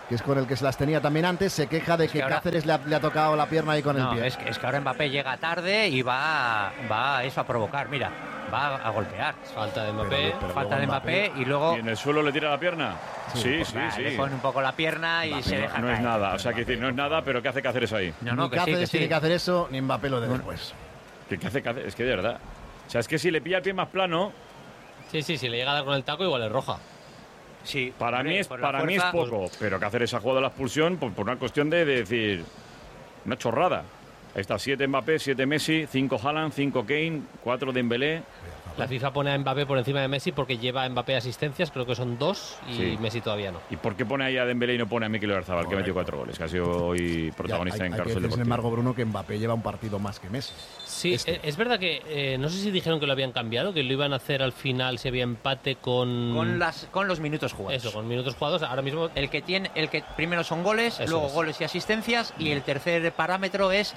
Speaker 17: que es con el que se las tenía también antes, se queja de que Cáceres le ha tocado la pierna ahí con el pie.
Speaker 13: Es que ahora Mbappé llega tarde y va eso a provocar, mira, va a golpear.
Speaker 15: Falta de Mbappé.
Speaker 13: Falta de Mbappé y luego...
Speaker 12: ¿Y en el suelo le tira la pierna? Sí.
Speaker 13: Le pone un poco la pierna y se deja
Speaker 12: No
Speaker 13: caer.
Speaker 12: es nada, o sea, que decir, no es nada, pero ¿qué hace Cáceres ahí?
Speaker 17: Ni Cáceres tiene que hacer eso, ni Mbappé lo de después.
Speaker 12: ¿Qué hace Cáceres? Es que de verdad. O sea, es que si le pilla el pie más plano...
Speaker 15: Sí, si le llega a dar con el taco, igual es roja.
Speaker 13: Sí,
Speaker 12: para mí es poco, pero Cáceres ha jugado la expulsión por una cuestión de decir una chorrada. Ahí está, 7 Mbappé, 7 Messi, 5 Haaland, 5 Kane, 4 Dembélé.
Speaker 15: La FIFA pone a Mbappé por encima de Messi porque lleva a Mbappé asistencias, creo que son 2 y Messi todavía no.
Speaker 12: ¿Y por qué pone ahí a Dembélé y no pone a Mikel Oyarzabal, que metió 4 goles, que ha sido hoy protagonista en Carlos del Deportivo?
Speaker 17: Sin embargo, Bruno, que Mbappé lleva un partido más que Messi.
Speaker 15: Sí, es verdad que no sé si dijeron que lo habían cambiado, que lo iban a hacer al final si había empate con
Speaker 13: los minutos jugados.
Speaker 15: Eso, con minutos jugados. Ahora mismo
Speaker 13: el que primero son goles, luego goles y asistencias, y el tercer parámetro es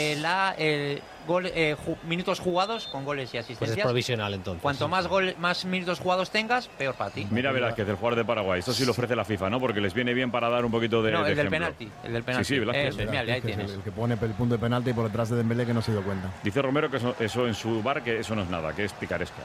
Speaker 13: minutos jugados con goles y asistencias.
Speaker 15: Pues es provisional, entonces.
Speaker 13: Cuanto más minutos jugados tengas, peor para ti.
Speaker 12: Mira Velázquez, el jugador de Paraguay. Esto sí lo ofrece la FIFA, ¿no? Porque les viene bien para dar un poquito de
Speaker 13: el del
Speaker 12: ejemplo.
Speaker 13: penalti.
Speaker 12: Sí, Velázquez.
Speaker 13: Ahí tienes.
Speaker 17: El que pone el punto de penalti por detrás de Dembélé, que no se dio cuenta.
Speaker 12: Dice Romero que eso en su bar, que eso no es nada, que es picaresca.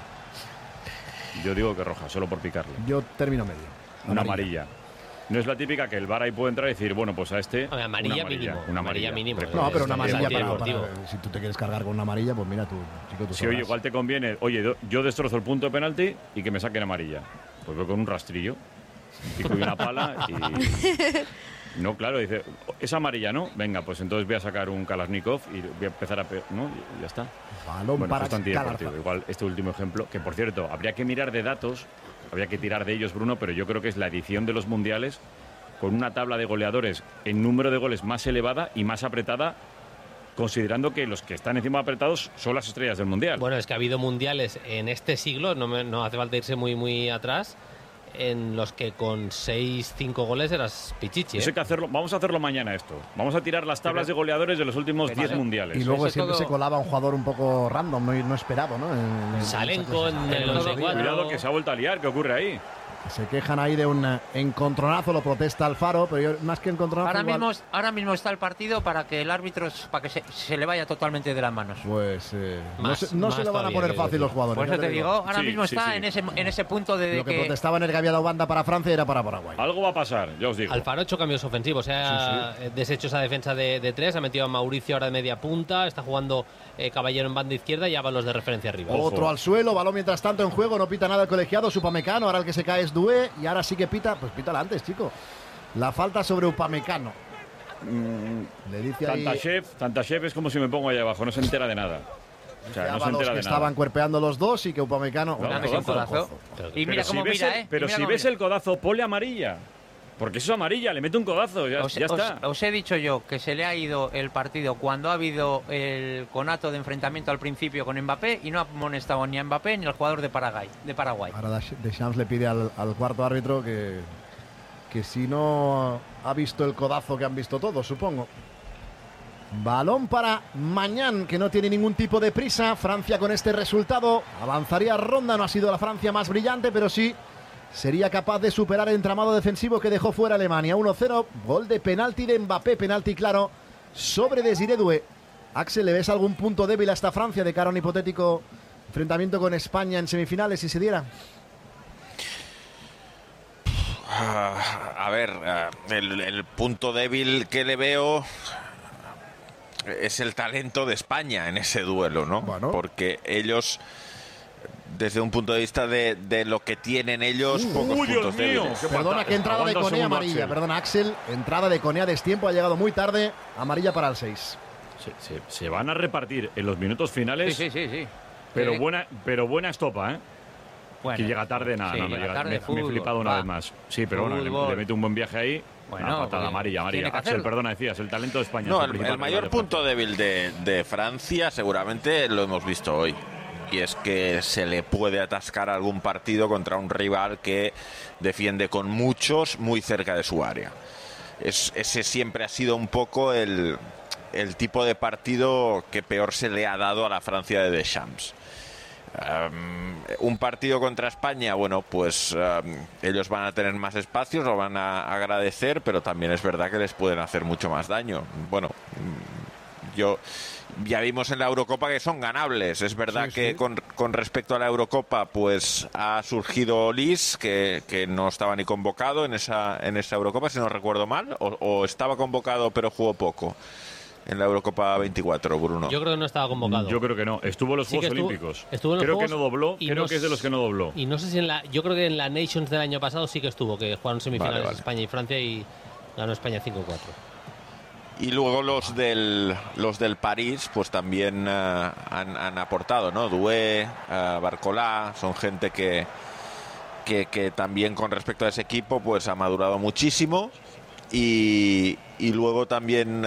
Speaker 12: Yo digo que roja, solo por picarle.
Speaker 17: Yo termino medio.
Speaker 12: Una amarilla. No es la típica que el VAR ahí puede entrar y decir, bueno, pues a este...
Speaker 15: Amarilla mínimo.
Speaker 12: Una amarilla
Speaker 15: mínimo.
Speaker 17: No, pero una amarilla si tú te quieres cargar con una amarilla, pues mira tú, chico, tú
Speaker 12: sí, oye, igual te conviene, oye, yo destrozo el punto de penalti y que me saquen amarilla. Pues voy con un rastrillo, pico y una pala y... No, claro, dice, es amarilla, ¿no? Venga, pues entonces voy a sacar un Kalashnikov y voy a empezar a... ¿no? Y ya está.
Speaker 17: Balón
Speaker 12: bueno,
Speaker 17: para
Speaker 12: esto es antideportivo. Igual este último ejemplo, que por cierto, habría que mirar de datos, habría que tirar de ellos, Bruno, pero yo creo que es la edición de los mundiales con una tabla de goleadores en número de goles más elevada y más apretada, considerando que los que están encima apretados son las estrellas del mundial.
Speaker 15: Bueno, es que ha habido mundiales en este siglo, no hace falta irse muy atrás, en los que con 6-5 goles eras pichichi.
Speaker 12: Eso hay que hacerlo. Vamos a hacerlo mañana esto. Vamos a tirar las tablas de goleadores de los últimos 10 mundiales.
Speaker 17: Y luego siempre se colaba un jugador un poco random, no esperado, ¿no?
Speaker 15: Salen con el 11-4.
Speaker 12: Cuidado que se ha vuelto a liar. ¿Qué ocurre ahí?
Speaker 17: Se quejan ahí de un encontronazo, lo protesta Alfaro, pero yo, más que encontronazo...
Speaker 13: Ahora mismo está el partido para que el árbitro para que se le vaya totalmente de las manos.
Speaker 17: Pues no se lo van a poner fácil los jugadores.
Speaker 13: Por eso te digo, ahora mismo está en ese punto de
Speaker 17: lo que protestaban el que había dado banda para Francia era para Paraguay.
Speaker 12: Algo va a pasar, ya os digo.
Speaker 15: Alfaro ha hecho cambios ofensivos, ha deshecho esa defensa de 3, ha metido a Mauricio ahora de media punta, está jugando Caballero en banda izquierda y Ábalos de referencia arriba.
Speaker 17: Otro al suelo, balón mientras tanto en juego, no pita nada el colegiado, Upamecano, ahora el que se cae es Doué y ahora sí que pita, pues pítala antes, chico. La falta sobre Upamecano. Le dice
Speaker 12: Tantashev es como si me pongo ahí abajo, no se entera de nada. O sea, no se entera de nada.
Speaker 17: Estaban cuerpeando los dos y que Upamecano...
Speaker 13: Y mira cómo mira,
Speaker 12: Pero si ves el codazo, ponle amarilla. Porque eso es amarilla, le mete un codazo, ya está.
Speaker 13: Os he dicho yo que se le ha ido el partido cuando ha habido el conato de enfrentamiento al principio con Mbappé y no ha amonestado ni a Mbappé ni al jugador de Paraguay.
Speaker 17: Ahora Deschamps le pide al cuarto árbitro que si no ha visto el codazo que han visto todos, supongo. Balón para Mañán, que no tiene ningún tipo de prisa. Francia con este resultado avanzaría a ronda, no ha sido la Francia más brillante, pero sí sería capaz de superar el entramado defensivo que dejó fuera Alemania. 1-0, gol de penalti de Mbappé, penalti claro sobre Desiré Doué. Axel, ¿le ves algún punto débil a esta Francia de cara a un hipotético enfrentamiento con España en semifinales si se diera?
Speaker 16: A ver, el punto débil que le veo es el talento de España en ese duelo, ¿no? Bueno. Porque ellos, desde un punto de vista de lo que tienen ellos, pocos puntos débiles.
Speaker 17: Perdona, que entrada de Koné amarilla. Axel. Perdona, Axel, entrada de Koné a destiempo, ha llegado muy tarde, amarilla para el 6.
Speaker 12: Se van a repartir en los minutos finales.
Speaker 13: Sí.
Speaker 12: Pero buena estopa, ¿eh?
Speaker 13: Bueno,
Speaker 12: que llega tarde, nada, no llega.
Speaker 13: Tarde,
Speaker 12: me he flipado una vez más. Sí, pero bueno, le mete un buen viaje ahí. Bueno, una patada amarilla. Axel, perdona, decías, el talento de España.
Speaker 16: No, el mayor punto débil de Francia seguramente lo hemos visto hoy. Y es que se le puede atascar algún partido contra un rival que defiende con muchos muy cerca de su área. Ese siempre ha sido un poco el tipo de partido que peor se le ha dado a la Francia de Deschamps. Un partido contra España, bueno, pues ellos van a tener más espacios, lo van a agradecer, pero también es verdad que les pueden hacer mucho más daño. Bueno, ya vimos en la Eurocopa que son ganables. Es verdad que con respecto a la Eurocopa, pues ha surgido Olís, que no estaba ni convocado en esa Eurocopa, si no recuerdo mal, o estaba convocado pero jugó poco. En la Eurocopa 24, Bruno.
Speaker 15: Yo creo que no estaba convocado.
Speaker 12: Yo creo que no. Estuvo en los Juegos Olímpicos.
Speaker 15: Estuvo en los
Speaker 12: creo
Speaker 15: Juegos
Speaker 12: que no dobló. Creo que es de los que no dobló.
Speaker 15: Y no sé si yo creo que en la Nations del año pasado sí que estuvo, que jugaron semifinales España y Francia y ganó España 5-4.
Speaker 16: Y luego los del París, pues también han aportado, ¿no? Doué, Barcolá, son gente que también con respecto a ese equipo, pues ha madurado muchísimo. Y luego también...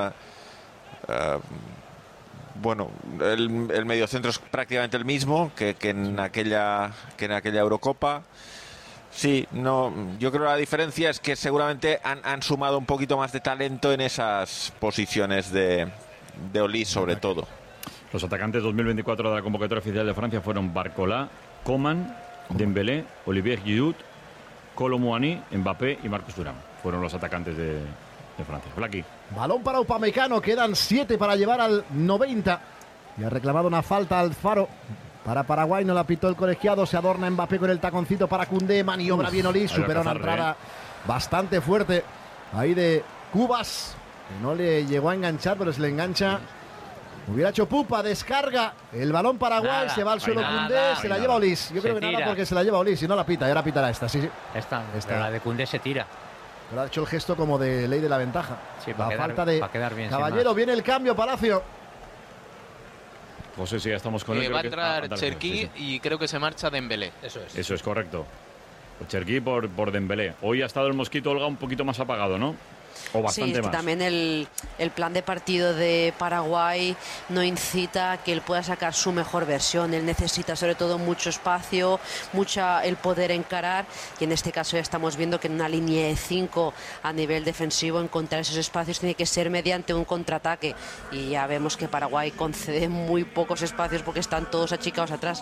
Speaker 16: bueno, el mediocentro es prácticamente el mismo que en aquella Eurocopa. Sí, no, yo creo que la diferencia es que seguramente han sumado un poquito más de talento en esas posiciones de Olís, sobre todo.
Speaker 12: Los atacantes 2024 de la convocatoria oficial de Francia fueron Barcolá, Coman, Dembélé, Olivier Giroud, Kolo Muani, Mbappé y Marcus Thuram. Fueron los atacantes de Francia. Blacky.
Speaker 17: Balón para Upamecano, quedan 7 para llevar al 90. Y ha reclamado una falta Alfaro. Para Paraguay no la pitó el colegiado, se adorna Mbappé con el taconcito para Koundé, maniobra bien Olís, supera una entrada bastante fuerte ahí de Cubas, que no le llegó a enganchar, pero se le engancha. Hubiera hecho pupa, descarga el balón Paraguay, se va al suelo Koundé, se la lleva Olís. Yo creo que nada porque se la lleva Olís, si no la pita, y ahora pitará esta, sí.
Speaker 13: Esta. La de Koundé se tira.
Speaker 17: Pero ha hecho el gesto como de ley de la ventaja.
Speaker 13: Sí,
Speaker 17: la falta de
Speaker 13: quedar bien,
Speaker 17: Caballero, viene el cambio, Palacio.
Speaker 12: José, sí, ya estamos con él.
Speaker 18: Va a entrar Cherki y creo que se marcha Dembélé.
Speaker 12: Eso es correcto. Cherki por Dembélé. Hoy ha estado el mosquito, Olga, un poquito más apagado, ¿no? O bastante más.
Speaker 14: También el plan de partido de Paraguay no incita a que él pueda sacar su mejor versión. Él necesita sobre todo mucho espacio, el poder encarar, y en este caso ya estamos viendo que en una línea de 5 a nivel defensivo encontrar esos espacios tiene que ser mediante un contraataque, y ya vemos que Paraguay concede muy pocos espacios porque están todos achicados atrás.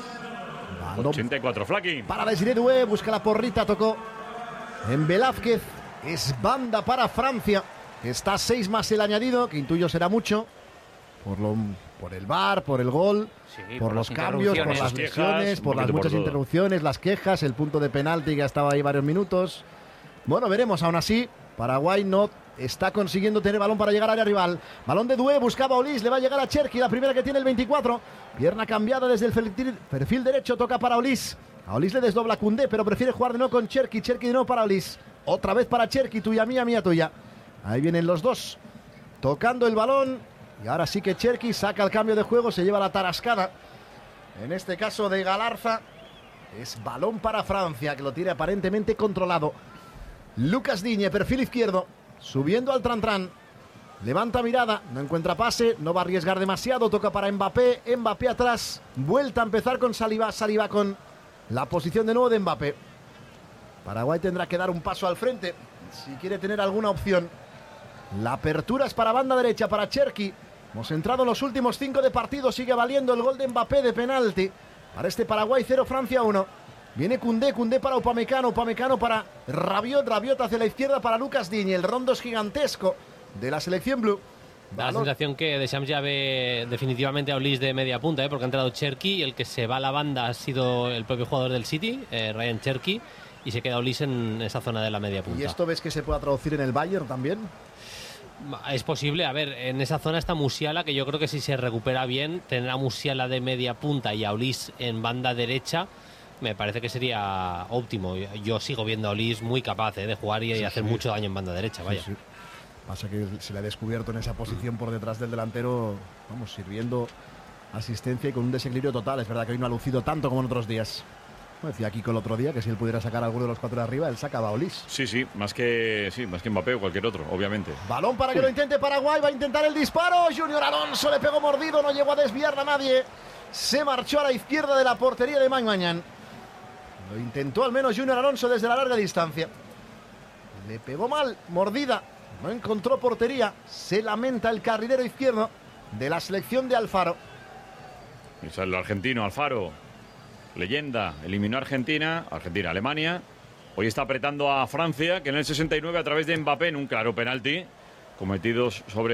Speaker 12: 84, Flaky.
Speaker 17: Para Desiré Doué, busca la porrita, tocó en Velázquez. Es banda para Francia. Está 6 más el añadido, que intuyo será mucho. Por el VAR, por el gol, por los cambios, por las lesiones, por las muchas interrupciones, las quejas, el punto de penalti que ha estado ahí varios minutos. Bueno, veremos. Aún así, Paraguay no está consiguiendo tener balón para llegar al área rival. Balón de Doué, buscaba Olís, le va a llegar a Cherki, la primera que tiene el 24. Pierna cambiada desde el perfil derecho, toca para Olís. A Olís le desdobla Koundé, pero prefiere jugar de nuevo con Cherki. Cherki de nuevo para Olís. Otra vez para Cherki, tuya mía, mía tuya. Ahí vienen los dos, tocando el balón. Y ahora sí que Cherki saca el cambio de juego, se lleva la tarascada. En este caso de Galarza. Es balón para Francia, que lo tiene aparentemente controlado. Lucas Digne, perfil izquierdo, subiendo al Tran-Tran. Levanta mirada, no encuentra pase, no va a arriesgar demasiado, toca para Mbappé. Mbappé atrás, vuelta a empezar con Saliba. Saliba con la posición de nuevo de Mbappé. Paraguay tendrá que dar un paso al frente si quiere tener alguna opción. La apertura es para banda derecha, para Cherki. Hemos entrado en los últimos 5 de partido. Sigue valiendo el gol de Mbappé de penalti. Para este Paraguay 0, Francia 1. Viene Koundé para Upamecano. Upamecano para Rabiot. Rabiot hacia la izquierda para Lucas Digne. El rondo es gigantesco de la selección blue.
Speaker 15: Da la sensación que Deschamps ya ve definitivamente a Olís de media punta, porque ha entrado Cherki y el que se va a la banda ha sido el propio jugador del City, Ryan Cherki. Y se queda Olís en esa zona de la media punta.
Speaker 17: ¿Y esto ves que se pueda traducir en el Bayern también?
Speaker 15: Es posible. A ver, en esa zona está Musiala, que yo creo que si se recupera bien, tener a Musiala de media punta y a Olís en banda derecha, me parece que sería óptimo. Yo sigo viendo a Olís muy capaz de jugar y hacer mucho daño en banda derecha, vaya.
Speaker 17: Sí. Pasa que se le ha descubierto en esa posición por detrás del delantero, sirviendo asistencia y con un desequilibrio total. Es verdad que hoy no ha lucido tanto como en otros días. Decía Kiko el otro día que si él pudiera sacar a alguno de los 4 de arriba, él sacaba a Olís.
Speaker 12: Sí, más que Mbappé o cualquier otro, obviamente.
Speaker 17: Balón para que lo intente Paraguay, va a intentar el disparo. Junior Alonso le pegó mordido, no llegó a desviarla a nadie. Se marchó a la izquierda de la portería de Mañan. Lo intentó al menos Junior Alonso desde la larga distancia. Le pegó mal, mordida, no encontró portería. Se lamenta el carrilero izquierdo de la selección de Alfaro.
Speaker 12: Es el argentino Alfaro, leyenda, eliminó a Argentina, Alemania. Hoy está apretando a Francia, que en el 69 a través de Mbappé en un claro penalti cometido sobre